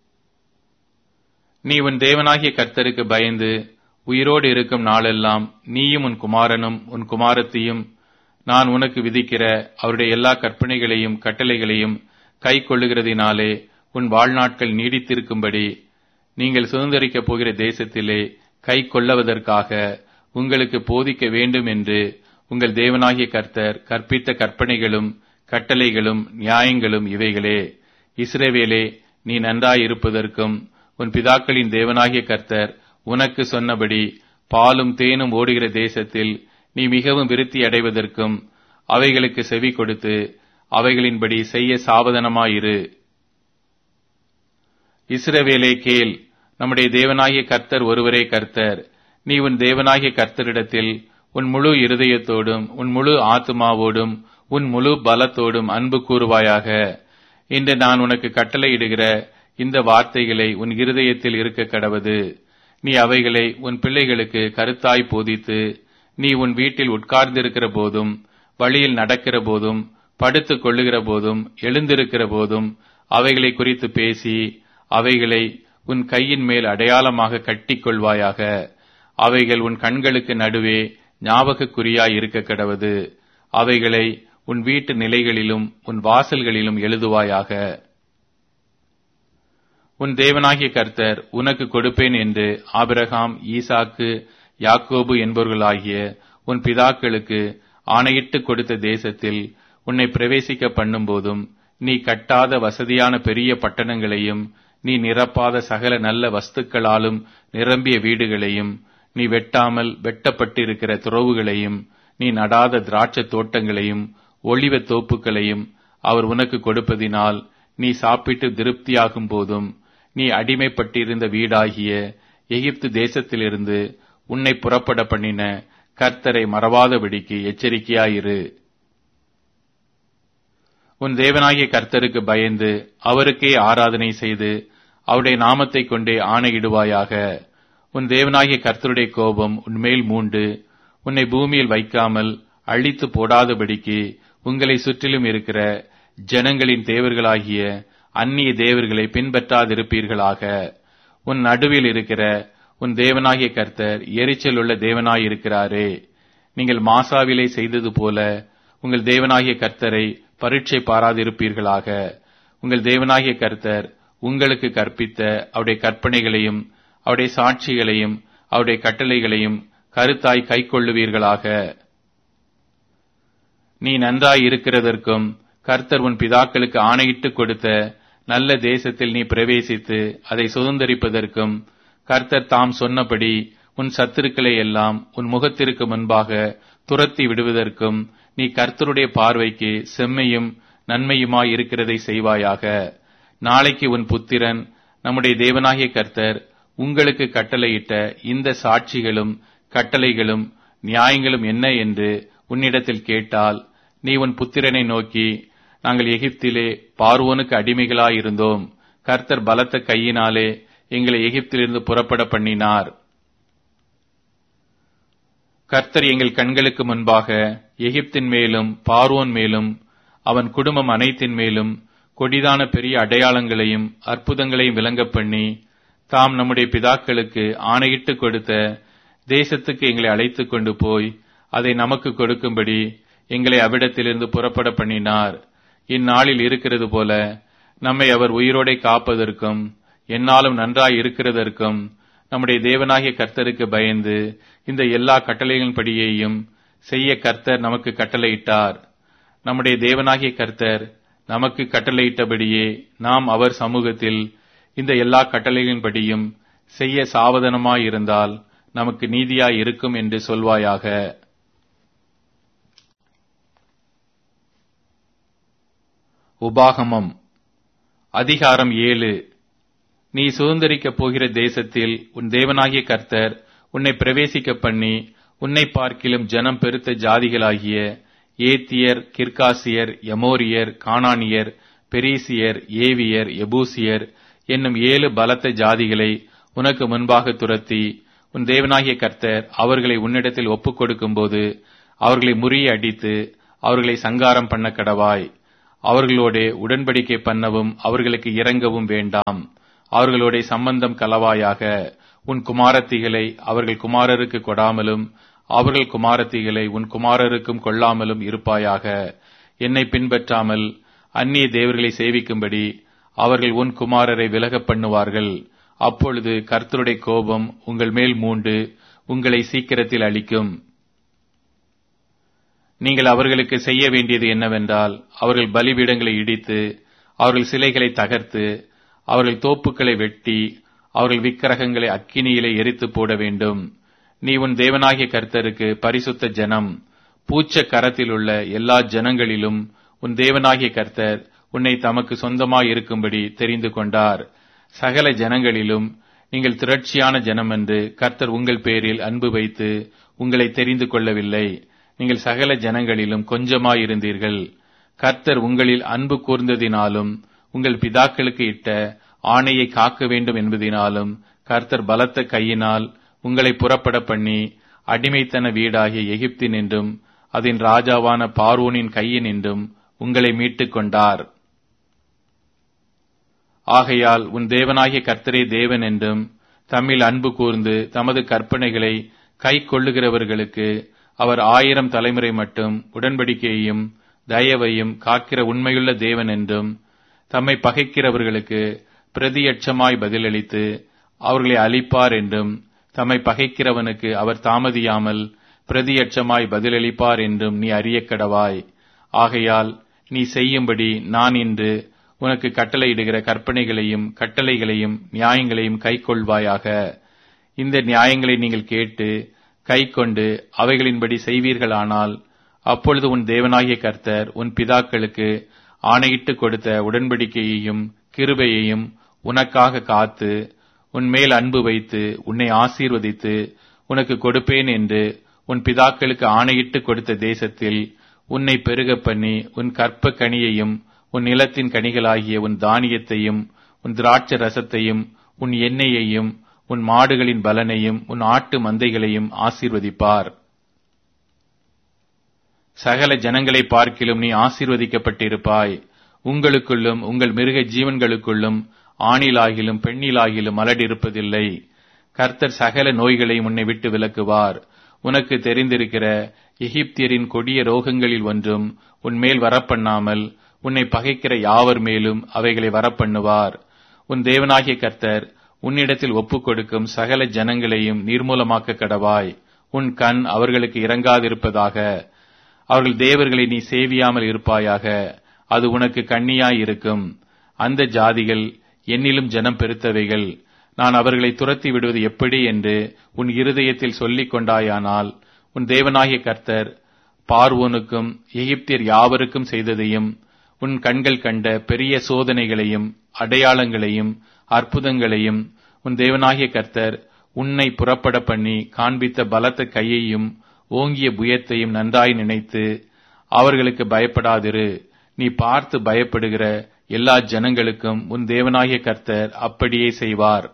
நீ உன் தேவனாகிய கர்த்தருக்கு பயந்து உயிரோடு இருக்கும் நாளெல்லாம் நீயும் உன் குமாரனும் உன் குமாரத்தியும் நான் உனக்கு விதிக்கிற அவருடைய எல்லா கற்பனைகளையும் கட்டளைகளையும் கை கொள்ளுகிறதினாலே உன் வாழ்நாட்கள் நீடித்திருக்கும்படி நீங்கள் சுதந்திரிக்கப் போகிற தேசத்திலே கை கொள்ளவதற்காக உங்களுக்கு போதிக்க வேண்டும் என்று உங்கள் தேவனாகிய கர்த்தர் கற்பித்த கற்பனைகளும் கட்டளைகளும் நியாயங்களும் இவைகளே. இஸ்ரவேலே, நீ நன்றாயிருப்பதற்கும் உன் பிதாக்களின் தேவனாகிய கர்த்தர் உனக்கு சொன்னபடி பாலும் தேனும் ஓடுகிற தேசத்தில் நீ மிகவும் விருத்தி அடைவதற்கும் அவைகளுக்கு செவி கொடுத்து அவைகளின்படி செய்ய சாவதானமாயிரு. இஸ்ரவேலே கேள், நம்முடைய தேவனாகிய கர்த்தர் ஒருவரே கர்த்தர். நீ உன் தேவனாகிய கர்த்தரிடத்தில் உன் முழு இருதயத்தோடும் உன் முழு ஆத்துமாவோடும் உன் முழு பலத்தோடும் அன்பு கூறுவாயாக. இன்று நான் உனக்கு கட்டளையிடுகிற இந்த வார்த்தைகளை உன் இருதயத்தில் இருக்க கடவது. நீ அவைகளை உன் பிள்ளைகளுக்கு கருத்தாய் போதித்து நீ உன் வீட்டில் உட்கார்ந்திருக்கிற போதும் வழியில் நடக்கிற போதும் படுத்துக் கொள்ளுகிற போதும் எழுந்திருக்கிற போதும் அவைகளை குறித்து பேசி அவைகளை உன் கையின் மேல் அடையாளமாக கட்டிக் கொள்வாயாக. அவைகள் உன் கண்களுக்கு நடுவே ஞாபகக்குறியாய் இருக்க கடவது. அவைகளை உன் வீட்டு நிலைகளிலும் உன் வாசல்களிலும் எழுதுவாயாக. உன் தேவனாகிய கர்த்தர் உனக்கு கொடுப்பேன் என்று ஆபிரகாம், ஈசாக்கு, யாக்கோபு என்பவர்களாகிய உன் பிதாக்களுக்கு ஆணையிட்டு கொடுத்த தேசத்தில் உன்னை பிரவேசிக்க பண்ணும் போதும் நீ கட்டாத வசதியான பெரிய பட்டணங்களையும் நீ நிரப்பாத சகல நல்ல வஸ்துக்களாலும் நிரம்பிய வீடுகளையும் நீ வெட்டாமல் வெட்டப்பட்டிருக்கிற துறவுகளையும் நீ நடாத திராட்சை தோட்டங்களையும் ஒளிவ தோப்புகளையும் அவர் உனக்கு கொடுப்பதினால் நீ சாப்பிட்டு திருப்தியாகும் போதும் நீ அடிமைப்பட்டிருந்த வீடாகிய எகிப்து தேசத்திலிருந்து உன்னை புறப்பட பண்ணின கர்த்தரை மறவாதபடிக்கு எச்சரிக்கையாயிரு. உன் தேவனாகிய கர்த்தருக்கு பயந்து அவருக்கே ஆராதனை செய்து அவருடைய நாமத்தை கொண்டே ஆணையிடுவாயாக. உன் தேவனாகிய கர்த்தருடைய கோபம் உன்மேல் மூண்டு உன்னை பூமியில் வைக்காமல் அழித்து போடாதபடிக்கு உங்களை சுற்றிலும் இருக்கிற ஜனங்களின் தேவர்களாகிய அந்நிய தேவர்களை பின்பற்றாதிருப்பீர்களாக. உன் நடுவில் இருக்கிற உன் தேவனாகிய கர்த்தர் எரிச்சல் உள்ள தேவனாயிருக்கிறாரே. நீங்கள் மாசாவிலே செய்தது போல உங்கள் தேவனாகிய கர்த்தரை பரீட்சை பாராதிருப்பீர்களாக. உங்கள் தேவனாகிய கர்த்தர் உங்களுக்கு கற்பித்த அவருடைய கற்பனைகளையும் அவருடைய சாட்சிகளையும் அவருடைய கட்டளைகளையும் கருத்தாய் கைக்கொள்ளுவீர்களாக. நீ நன்றாய் இருக்கிறதற்கும் கர்த்தர் உன் பிதாக்களுக்கு ஆணையிட்டு கொடுத்த நல்ல தேசத்தில் நீ பிரவேசித்து அதை சுதந்தரிப்பதற்கும் கர்த்தர் தாம் சொன்னபடி உன் சத்துருக்களை எல்லாம் உன் முகத்திற்கு முன்பாக துரத்தி விடுவதற்கும் நீ கர்த்தருடைய பார்வைக்கு செம்மையும் நன்மையுமாய் இருக்கிறதை செய்வாயாக. நாளைக்கு உன் புத்திரன் நம்முடைய தேவனாகிய கர்த்தர் உங்களுக்கு கட்டளையிட்ட இந்த சாட்சிகளும் கட்டளைகளும் நியாயங்களும் என்ன என்று உன்னிடத்தில் கேட்டால் நீ உன் புத்திரனை நோக்கி, நாங்கள் எகிப்திலே பார்வோனுக்கு அடிமைகளாயிருந்தோம். கர்த்தர் பலத்த கையினாலே எங்களை எகிப்திலிருந்து புறப்பட பண்ணினார். கர்த்தர் எங்கள் கண்களுக்கு முன்பாக எகிப்தின் மேலும் பார்வோன் மேலும் அவன் குடும்பம் அனைத்தின் மேலும் கொடிதான பெரிய அடையாளங்களையும் அற்புதங்களையும் விளங்க பண்ணி தாம் நம்முடைய பிதாக்களுக்கு ஆணையிட்டு கொடுத்த தேசத்துக்கு எங்களை அழைத்துக் கொண்டு போய் அதை நமக்கு கொடுக்கும்படி எங்களை அவ்விடத்திலிருந்து புறப்பட பண்ணினார். இந்நாளில் இருக்கிறது போல நம்மை அவர் உயிரோடை காப்பதற்கும் என்னாலும் நன்றாய் இருக்கிறதற்கும் நம்முடைய தேவனாகிய கர்த்தருக்கு பயந்து இந்த எல்லா கட்டளைகளின்படியேயும் செய்ய கர்த்தர் நமக்கு கட்டளையிட்டார். நம்முடைய தேவனாகிய கர்த்தர் நமக்கு கட்டளையிட்டபடியே நாம் அவர் சமூகத்தில் இந்த எல்லா கட்டளைகளின்படியும் செய்ய சாவதானமாயிருந்தால் நமக்கு நீதியாய் இருக்கும் என்று சொல்வாயாக. உபாகமம் அதிகாரம் ஏழு. நீ சுதந்தரிக்கப் போகிற தேசத்தில் உன் தேவனாகிய கர்த்தர் உன்னை பிரவேசிக்க பண்ணி உன்னை பார்க்கிலும் ஜனம் பெருத்த ஜாதிகளாகிய ஏத்தியர், கிர்காசியர், எமோரியர், கானானியர், பெரிசியர், ஏவியர், எபூசியர் என்னும் ஏழு பலத்த ஜாதிகளை உனக்கு முன்பாக துரத்தி உன் தேவனாகிய கர்த்தர் அவர்களை உன்னிடத்தில் ஒப்புக் கொடுக்கும்போது அவர்களை முறிய அடித்து அவர்களை சங்காரம் பண்ண கடவாய். அவர்களோட உடன்படிக்கை பண்ணவும் அவர்களுக்கு இரங்கவும் வேண்டாம். அவர்களோட சம்பந்தம் கலவாயாக. உன் குமாரத்திகளை அவர்கள் குமாரருக்கு கொடாமலும் அவர்கள் குமாரத்திகளை உன் குமாரருக்கும் கொள்ளாமலும் இருப்பாயாக. என்னை பின்பற்றாமல் அந்நிய தேவர்களை சேவிக்கும்படி அவர்கள் உன் குமாரரை விலகப் பண்ணுவார்கள். அப்பொழுது கர்த்தருடைய கோபம் உங்கள் மேல் மூண்டு உங்களை சீக்கிரத்தில் அழிக்கும். நீங்கள் அவர்களுக்கு செய்ய வேண்டியது என்னவென்றால், அவர்கள் பலிபீடங்களை இடித்து அவர்கள் சிலைகளை தகர்த்து அவர்கள் தோப்புக்களை வெட்டி அவர்கள் விக்கிரகங்களை அக்கினியிலே எரித்து போட வேண்டும். நீ உன் தேவனாகிய கர்த்தருக்கு பரிசுத்த ஜனம். பூச்ச கரத்தில் உள்ள எல்லா ஜனங்களிலும் உன் தேவனாகிய கர்த்தர் உன்னை தமக்கு சொந்தமாய் இருக்கும்படி தெரிந்து கொண்டார். சகல ஜனங்களிலும் நீங்கள் திரட்சியான ஜனம் என்று கர்த்தர் உங்கள் பேரில் அன்பு வைத்து உங்களை தெரிந்து கொள்ளவில்லை. நீங்கள் சகல ஜனங்களிலும் கொஞ்சமாயிருந்தீர்கள். கர்த்தர் உங்களில் அன்பு கூர்ந்ததினாலும் உங்கள் பிதாக்களுக்கு இட்ட ஆணையை காக்க வேண்டும் என்பதினாலும் கர்த்தர் பலத்த கையினால் உங்களை புறப்பட பண்ணி அடிமைத்தன வீடாகிய எகிப்தின் என்றும் அதன் ராஜாவான பார்வோனின் கையின் என்றும் உங்களை மீட்டுக் கொண்டார். ஆகையால் உன் தேவனாகிய கர்த்தரே தேவன் என்றும் தம்மில் அன்பு கூர்ந்து தமது கற்பனைகளை கை கொள்ளுகிறவர்களுக்கு அவர் ஆயிரம் தலைமுறை மட்டும் உடன்படிக்கையையும் தயவையும் காக்கிற உண்மையுள்ள தேவன் என்றும் தம்மை பகைக்கிறவர்களுக்கு பிரதியட்சமாய் பதிலளித்து அவர்களை அழிப்பார் என்றும் தம்மை பகைக்கிறவனுக்கு அவர் தாமதியாமல் பிரதியட்சமாய் பதிலளிப்பார் என்றும் நீ அறியக்கடவாய். ஆகையால் நீ செய்யும்படி நான் இன்று உனக்கு கட்டளையிடுகிற கற்பனைகளையும் கட்டளைகளையும் நியாயங்களையும் கைக்கொள்வாயாக. இந்த நியாயங்களை நீங்கள் கேட்டு கை கொண்டு அவைகளின்படி செய்வீர்களானால் அப்பொழுது உன் தேவனாகிய கர்த்தர் உன் பிதாக்களுக்கு ஆணையிட்டு கொடுத்த உடன்படிக்கையையும் கிருபையையும் உனக்காக காத்து உன் மேல் அன்பு வைத்து உன்னை ஆசீர்வதித்து உனக்கு கொடுப்பேன் என்று உன் பிதாக்களுக்கு ஆணையிட்டு கொடுத்த தேசத்தில் உன்னை பெருக பண்ணி உன் கற்ப கனியையும் உன் நிலத்தின் கனிகளாகிய உன் தானியத்தையும் உன் திராட்சை ரசத்தையும் உன் எண்ணெயையும் உன் மாடுகளின் பலனையும் உன் ஆட்டு மந்தைகளையும் ஆசீர்வதிப்பார். சகல ஜனங்களை பார்க்கிலும் நீ ஆசீர்வதிக்கப்பட்டிருப்பாய். உங்களுக்குள்ளும் உங்கள் மிருக ஜீவன்களுக்குள்ளும் ஆணிலாகிலும் பெண்ணிலாகிலும் மலடிருப்பதில்லை. கர்த்தர் சகல நோய்களையும் உன்னை விட்டு விலக்குவார். உனக்கு தெரிந்திருக்கிற எகிப்தியரின் கொடிய ரோகங்களில் ஒன்றும் உன்மேல் வரப்பண்ணாமல் உன்னை பகைக்கிற யாவர் மேலும் அவைகளை வரப்பண்ணுவார். உன் தேவனாகிய கர்த்தர் உன்னிடத்தில் ஒப்புக் கொடுக்கும் சகல ஜனங்களையும் நீர்மூலமாக்க கடவாய். உன் கண் அவர்களுக்கு இறங்காதிருப்பதாக. அவர்கள் தேவர்களை நீ சேவியாமல் இருப்பாயாக. அது உனக்கு கண்ணியாயிருக்கும். அந்த ஜாதிகள் என்னிலும் ஜனம் பெருத்தவைகள். நான் அவர்களை துரத்தி விடுவது எப்படி என்று உன் இருதயத்தில் சொல்லிக் கொண்டாயானால் உன் தேவனாகிய கர்த்தர் பார்வோனுக்கும் எகிப்தியர் யாவருக்கும் செய்ததையும் உன் கண்கள் கண்ட பெரிய சோதனைகளையும் அடையாளங்களையும் அற்புதங்களையும் உன் தேவனாகிய கர்த்தர் உன்னை புறப்பட பண்ணி காண்பித்த பலத்த கையையும் ஓங்கிய புயத்தையும் நன்றாய் நினைத்து அவர்களுக்கு பயப்படாதிரு. நீ பார்த்து பயப்படுகிற எல்லா ஜனங்களுக்கும் உன் தேவனாகிய கர்த்தர் அப்படியே செய்வார்.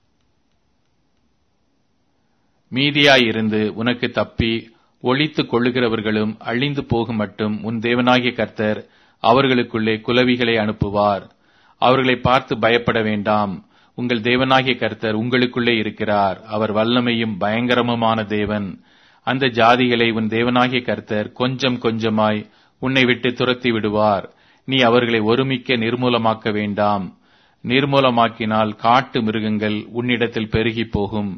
மீதியாயிருந்து உனக்கு தப்பி ஒளித்துக் கொள்ளுகிறவர்களும் அழிந்து போகும் மட்டும் உன் தேவனாகிய கர்த்தர் அவர்களுக்குள்ளே குலவிகளை அனுப்புவார். அவர்களை பார்த்து பயப்பட வேண்டாம். உங்கள் தேவனாகிய கர்த்தர் உங்களுக்குள்ளே இருக்கிறார். அவர் வல்லமையும் பயங்கரமுமான தேவன். அந்த ஜாதிகளை உன் தேவனாகிய கர்த்தர் கொஞ்சம் கொஞ்சமாய் உன்னை விட்டு துரத்தி விடுவார். நீ அவர்களை ஒருமிக்க நிர்மூலமாக்க வேண்டாம். நிர்மூலமாக்கினால் காட்டு மிருகங்கள் உன்னிடத்தில் பெருகி போகும்.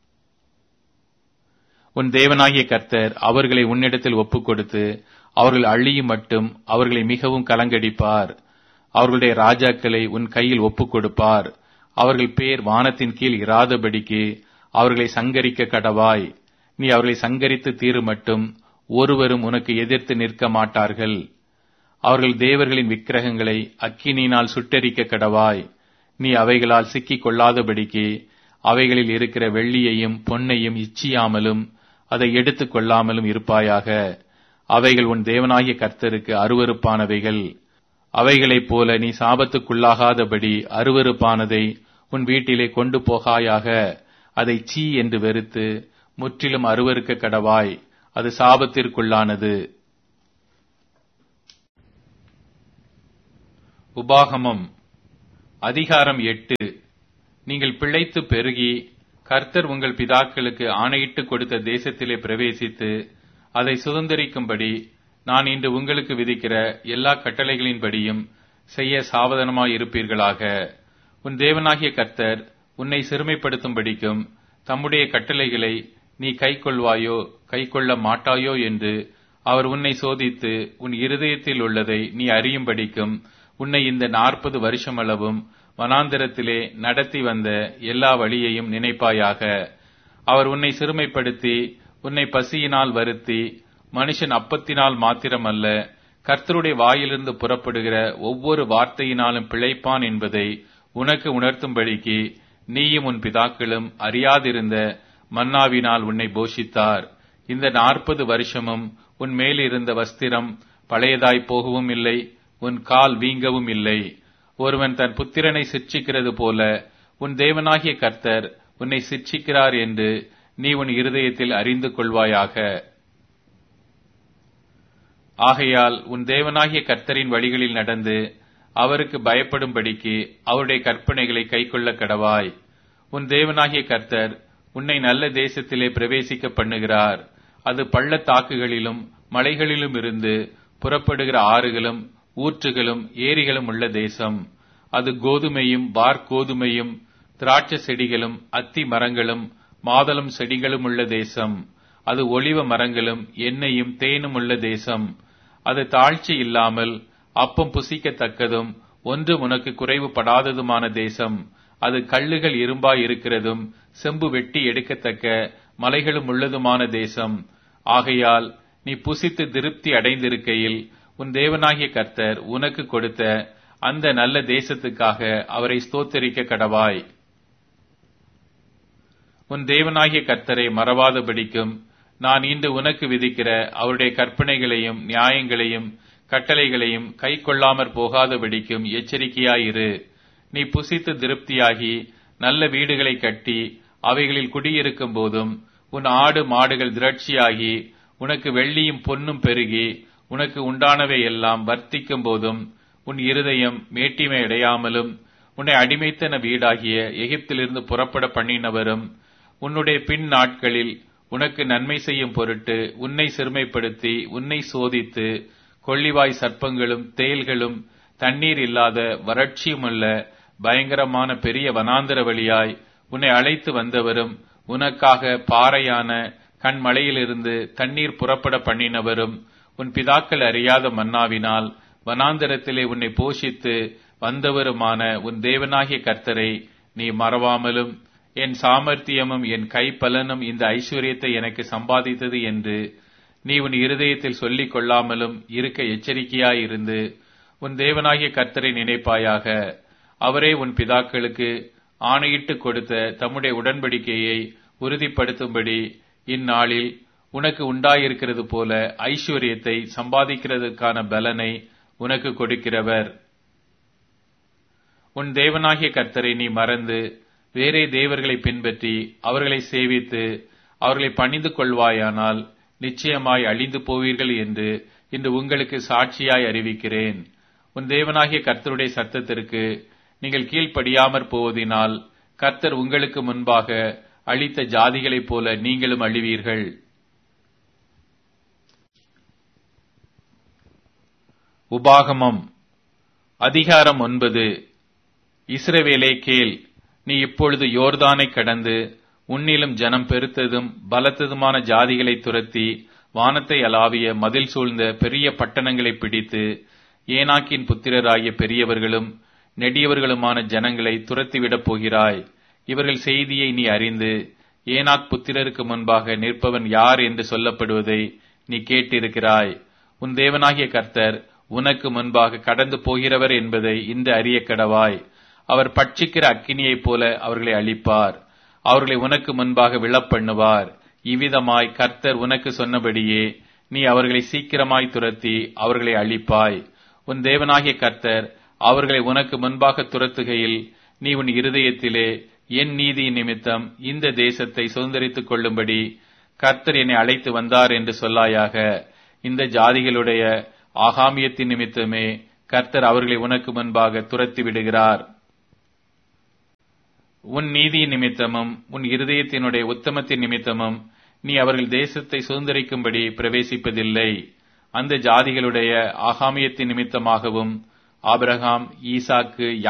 உன் தேவனாகிய கர்த்தர் அவர்களை உன்னிடத்தில் ஒப்புக் கொடுத்து அவர்கள் அழியும் மட்டும் அவர்களை மிகவும் கலங்கடிப்பார். அவர்களுடைய ராஜாக்களை உன் கையில் ஒப்புக் கொடுப்பார். அவர்கள் பேர் வானத்தின் கீழ் இராதபடிக்கு அவர்களை சங்கரிக்க கடவாய். நீ அவர்களை சங்கரித்து தீரு மட்டும் ஒருவரும் உனக்கு எதிர்த்து நிற்க மாட்டார்கள். அவர்கள் தேவர்களின் விக்கிரகங்களை அக்கினியினால் சுட்டெரிக்க கடவாய். நீ அவைகளால் சிக்கிக் கொள்ளாதபடிக்கு அவைகளில் இருக்கிற வெள்ளியையும் பொன்னையும் இச்சியாமலும் அதை எடுத்துக் கொள்ளாமலும் இருப்பாயாக. அவைகள் உன் தேவனாகிய கர்த்தருக்கு அருவருப்பானவைகள். அவைகளைப் போல நீ சாபத்துக்குள்ளாகாதபடி அருவருப்பானதை உன் வீட்டிலே கொண்டு போகாயாக. அதை சீ என்று வெறுத்து முற்றிலும் அருவருக்க கடவாய். அது சாபத்திற்குள்ளானது. உபாகமம் அதிகாரம் எட்டு. நீங்கள் பிழைத்து பெருகி கர்த்தர் உங்கள் பிதாக்களுக்கு ஆணையிட்டு கொடுத்த தேசத்திலே பிரவேசித்து அதை சுதந்தரிக்கும்படி நான் இன்று உங்களுக்கு விதிக்கிற எல்லா கட்டளைகளின்படியும் செய்ய சாவதானமாயிருப்பீர்களாக. உன் தேவனாகிய கர்த்தர் உன்னை சிறுமைப்படுத்தும்படிக்கும் தம்முடைய கட்டளைகளை நீ கைக்கொள்வாயோ கைக்கொள்ள மாட்டாயோ என்று அவர் உன்னை சோதித்து உன் இருதயத்தில் உள்ளதை நீ அறியும்படிக்கும் உன்னை இந்த நாற்பது வருஷமளவும் வனாந்திரத்திலே நடத்தி வந்த எல்லா வழியையும் நினைப்பாயாக. அவர் உன்னை சிறுமைப்படுத்தி உன்னை பசியினால் வருத்தி மனுஷன் அப்பத்தினால் மாத்திரமல்ல கர்த்தருடைய வாயிலிருந்து புறப்படுகிற ஒவ்வொரு வார்த்தையினாலும் பிழைப்பான் என்பதை உனக்கு உணர்த்தும்படிக்கு நீயும் உன் பிதாக்களும் அறியாதிருந்த மன்னாவினால் உன்னை போஷித்தார். இந்த நாற்பது வருஷமும் உன் மேலிருந்த வஸ்திரம் பழையதாய் போகவும் இல்லை, உன் கால் வீங்கவும் இல்லை. ஒருவன் தன் புத்திரனை சிட்சிக்கிறது போல உன் தேவனாகிய கர்த்தர் உன்னை சிட்சிக்கிறார் என்று நீ உன் இருதயத்தில் அறிந்து கொள்வாயாக. ஆகையால் உன் தேவனாகிய கர்த்தரின் வழிகளில் நடந்து அவருக்கு பயப்படும்படிக்கு அவருடைய கற்பனைகளை கைக்கொள்ள கடவாய். உன் தேவனாகிய கர்த்தர் உன்னை நல்ல தேசத்திலே பிரவேசிக்க பண்ணுகிறார். அது பள்ளத்தாக்குகளிலும் மலைகளிலும் இருந்து புறப்படுகிற ஆறுகளும் ஊற்றுகளும் ஏரிகளும் உள்ள தேசம். அது கோதுமையும் வார்கோதுமையும் திராட்சை செடிகளும் அத்தி மரங்களும் மாதளம் செடிகளும் உள்ள தேசம். அது ஒலிவ மரங்களும் எண்ணெயும் தேனும் உள்ள தேசம். அது தாழ்ச்சி இல்லாமல் அப்பம் புசிக்கத்தக்கதும் ஒன்று உனக்கு குறைவுபடாததுமான தேசம். அது கல்லுகள் இரும்பாய் இருக்கிறதும் செம்பு வெட்டி எடுக்கத்தக்க மலைகளும் உள்ளதுமான தேசம். ஆகையால் நீ புசித்து திருப்தி அடைந்திருக்கையில் உன் தேவனாகிய கர்த்தர் உனக்கு கொடுத்த அந்த நல்ல தேசத்துக்காக அவரை ஸ்தோத்தரிக்க கடவாய். உன் தேவனாகிய கர்த்தரை மறவாதபடிக்கும் நான் இன்று உனக்கு விதிக்கிற அவருடைய கற்பனைகளையும் நியாயங்களையும் கட்டளைகளையும் கை கொள்ளாமற் போகாதபடிக்கும் எச்சரிக்கையாயிரு. நீ புசித்து திருப்தியாகி நல்ல வீடுகளை கட்டி அவைகளில் குடியிருக்கும் போதும் உன் ஆடு மாடுகள் திரட்சியாகி உனக்கு வெள்ளியும் பொன்னும் பெருகி உனக்கு உண்டானவை எல்லாம் வர்த்திக்கும் போதும் உன் இருதயம் மேட்டிமை அடையாமலும் உன்னை அடிமைத்தன வீடாகிய எகிப்திலிருந்து புறப்பட பண்ணினவரும் உன்னுடைய பின் நாட்களில் உனக்கு நன்மை செய்யும் பொருட்டு உன்னை சிறுமைப்படுத்தி உன்னை சோதித்து கொள்ளிவாய் சர்ப்பங்களும் தேள்களும் தண்ணீர் இல்லாத வறட்சியுமுள்ள பயங்கரமான பெரிய வனாந்தர வழியாய் உன்னை அழைத்து வந்தவரும் உனக்காக பாறையான கண்மலையிலிருந்து தண்ணீர் புறப்பட பண்ணினவரும் உன் பிதாக்கள் அறியாத மன்னாவினால் வனாந்தரத்திலே உன்னை போஷித்து வந்தவருமான உன் தேவனாகிய கர்த்தரை நீ மறவாமலும் என் சாமர்த்தியமும் என் கைப்பலனும் இந்த ஐஸ்வர்யத்தை எனக்கு சம்பாதித்தது என்று நீ உன் இருதயத்தில் சொல்லிக் கொள்ளாமலும் இருக்க எச்சரிக்கையாயிருந்து உன் தேவனாகிய கர்த்தரை நினைப்பாயாக. அவரே உன் பிதாக்களுக்கு ஆணையிட்டு கொடுத்த தம்முடைய உடன்படிக்கையை உறுதிப்படுத்தும்படி இந்நாளில் உனக்கு உண்டாயிருக்கிறது போல ஐஸ்வர்யத்தை சம்பாதிக்கிறதுக்கான பலனை உனக்கு கொடுக்கிறவர். உன் தேவனாகிய கர்த்தரை நீ மறந்து வேறே தேவர்களை பின்பற்றி அவர்களை சேவித்து அவர்களை பணிந்து கொள்வாயானால் நிச்சயமாய் அழிந்து போவீர்கள் என்று இன்று உங்களுக்கு சாட்சியாய் அறிவிக்கிறேன். உன் தேவனாகிய கர்த்தருடைய சத்தத்திற்கு நீங்கள் கீழ்ப்படியாமற் போவதினால் கர்த்தர் உங்களுக்கு முன்பாக அழித்த ஜாதிகளைப் போல நீங்களும் அழிவீர்கள். உபாகமம் அதிகாரம் ஒன்பது. இஸ்ரவேலே கேள், நீ இப்பொழுது யோர்தானை கடந்து உன்னிலும் ஜனம் பெருத்ததும் பலத்ததுமான ஜாதிகளை துரத்தி வானத்தை அளாவிய மதில் சூழ்ந்த பெரிய பட்டணங்களை பிடித்து ஏனாக்கின் புத்திரராகிய பெரியவர்களும் நெடியவர்களுமான ஜனங்களை துரத்திவிடப் போகிறாய். இவர்கள் செய்தியை நீ அறிந்து ஏனாக் புத்திரருக்கு முன்பாக நிற்பவன் யார் என்று சொல்லப்படுவதை நீ கேட்டிருக்கிறாய். உன் தேவனாகிய கர்த்தர் உனக்கு முன்பாக கடந்து போகிறவர் என்பதை இந்த அறிய கடவாய். அவர் பட்சிக்கிற அக்கினியைப் போல அவர்களை அழிப்பார். அவர்களை உனக்கு முன்பாக விழப்பண்ணுவார். இவ்விதமாய் கர்த்தர் உனக்கு சொன்னபடியே நீ அவர்களை சீக்கிரமாய் துரத்தி அவர்களை அழிப்பாய். உன் தேவனாகிய கர்த்தர் அவர்களை உனக்கு முன்பாக துரத்துகையில் நீ உன் இருதயத்திலே என் நீதி நிமித்தம் இந்த தேசத்தை சுதந்தரித்துக் கொள்ளும்படி கர்த்தர் என்னை அழைத்து வந்தார் என்று சொல்லாயாக. இந்த ஜாதிகளுடைய ஆகாமியத்தின் நிமித்தமே கர்த்தர் அவர்களை உனக்கு முன்பாக துரத்தி விடுகிறார். உன் நீதி நிமித்தமும் உன் இருதயத்தினுடைய உத்தமத்தின் நிமித்தமும் நீ அவர்கள் தேசத்தை சுதந்தரிக்கும்படி பிரவேசிப்பதில்லை. அந்த ஜாதிகளுடைய ஆகாமியத்தின் நிமித்தமாகவும் ஆபிரகாம், ஈசாக்கு,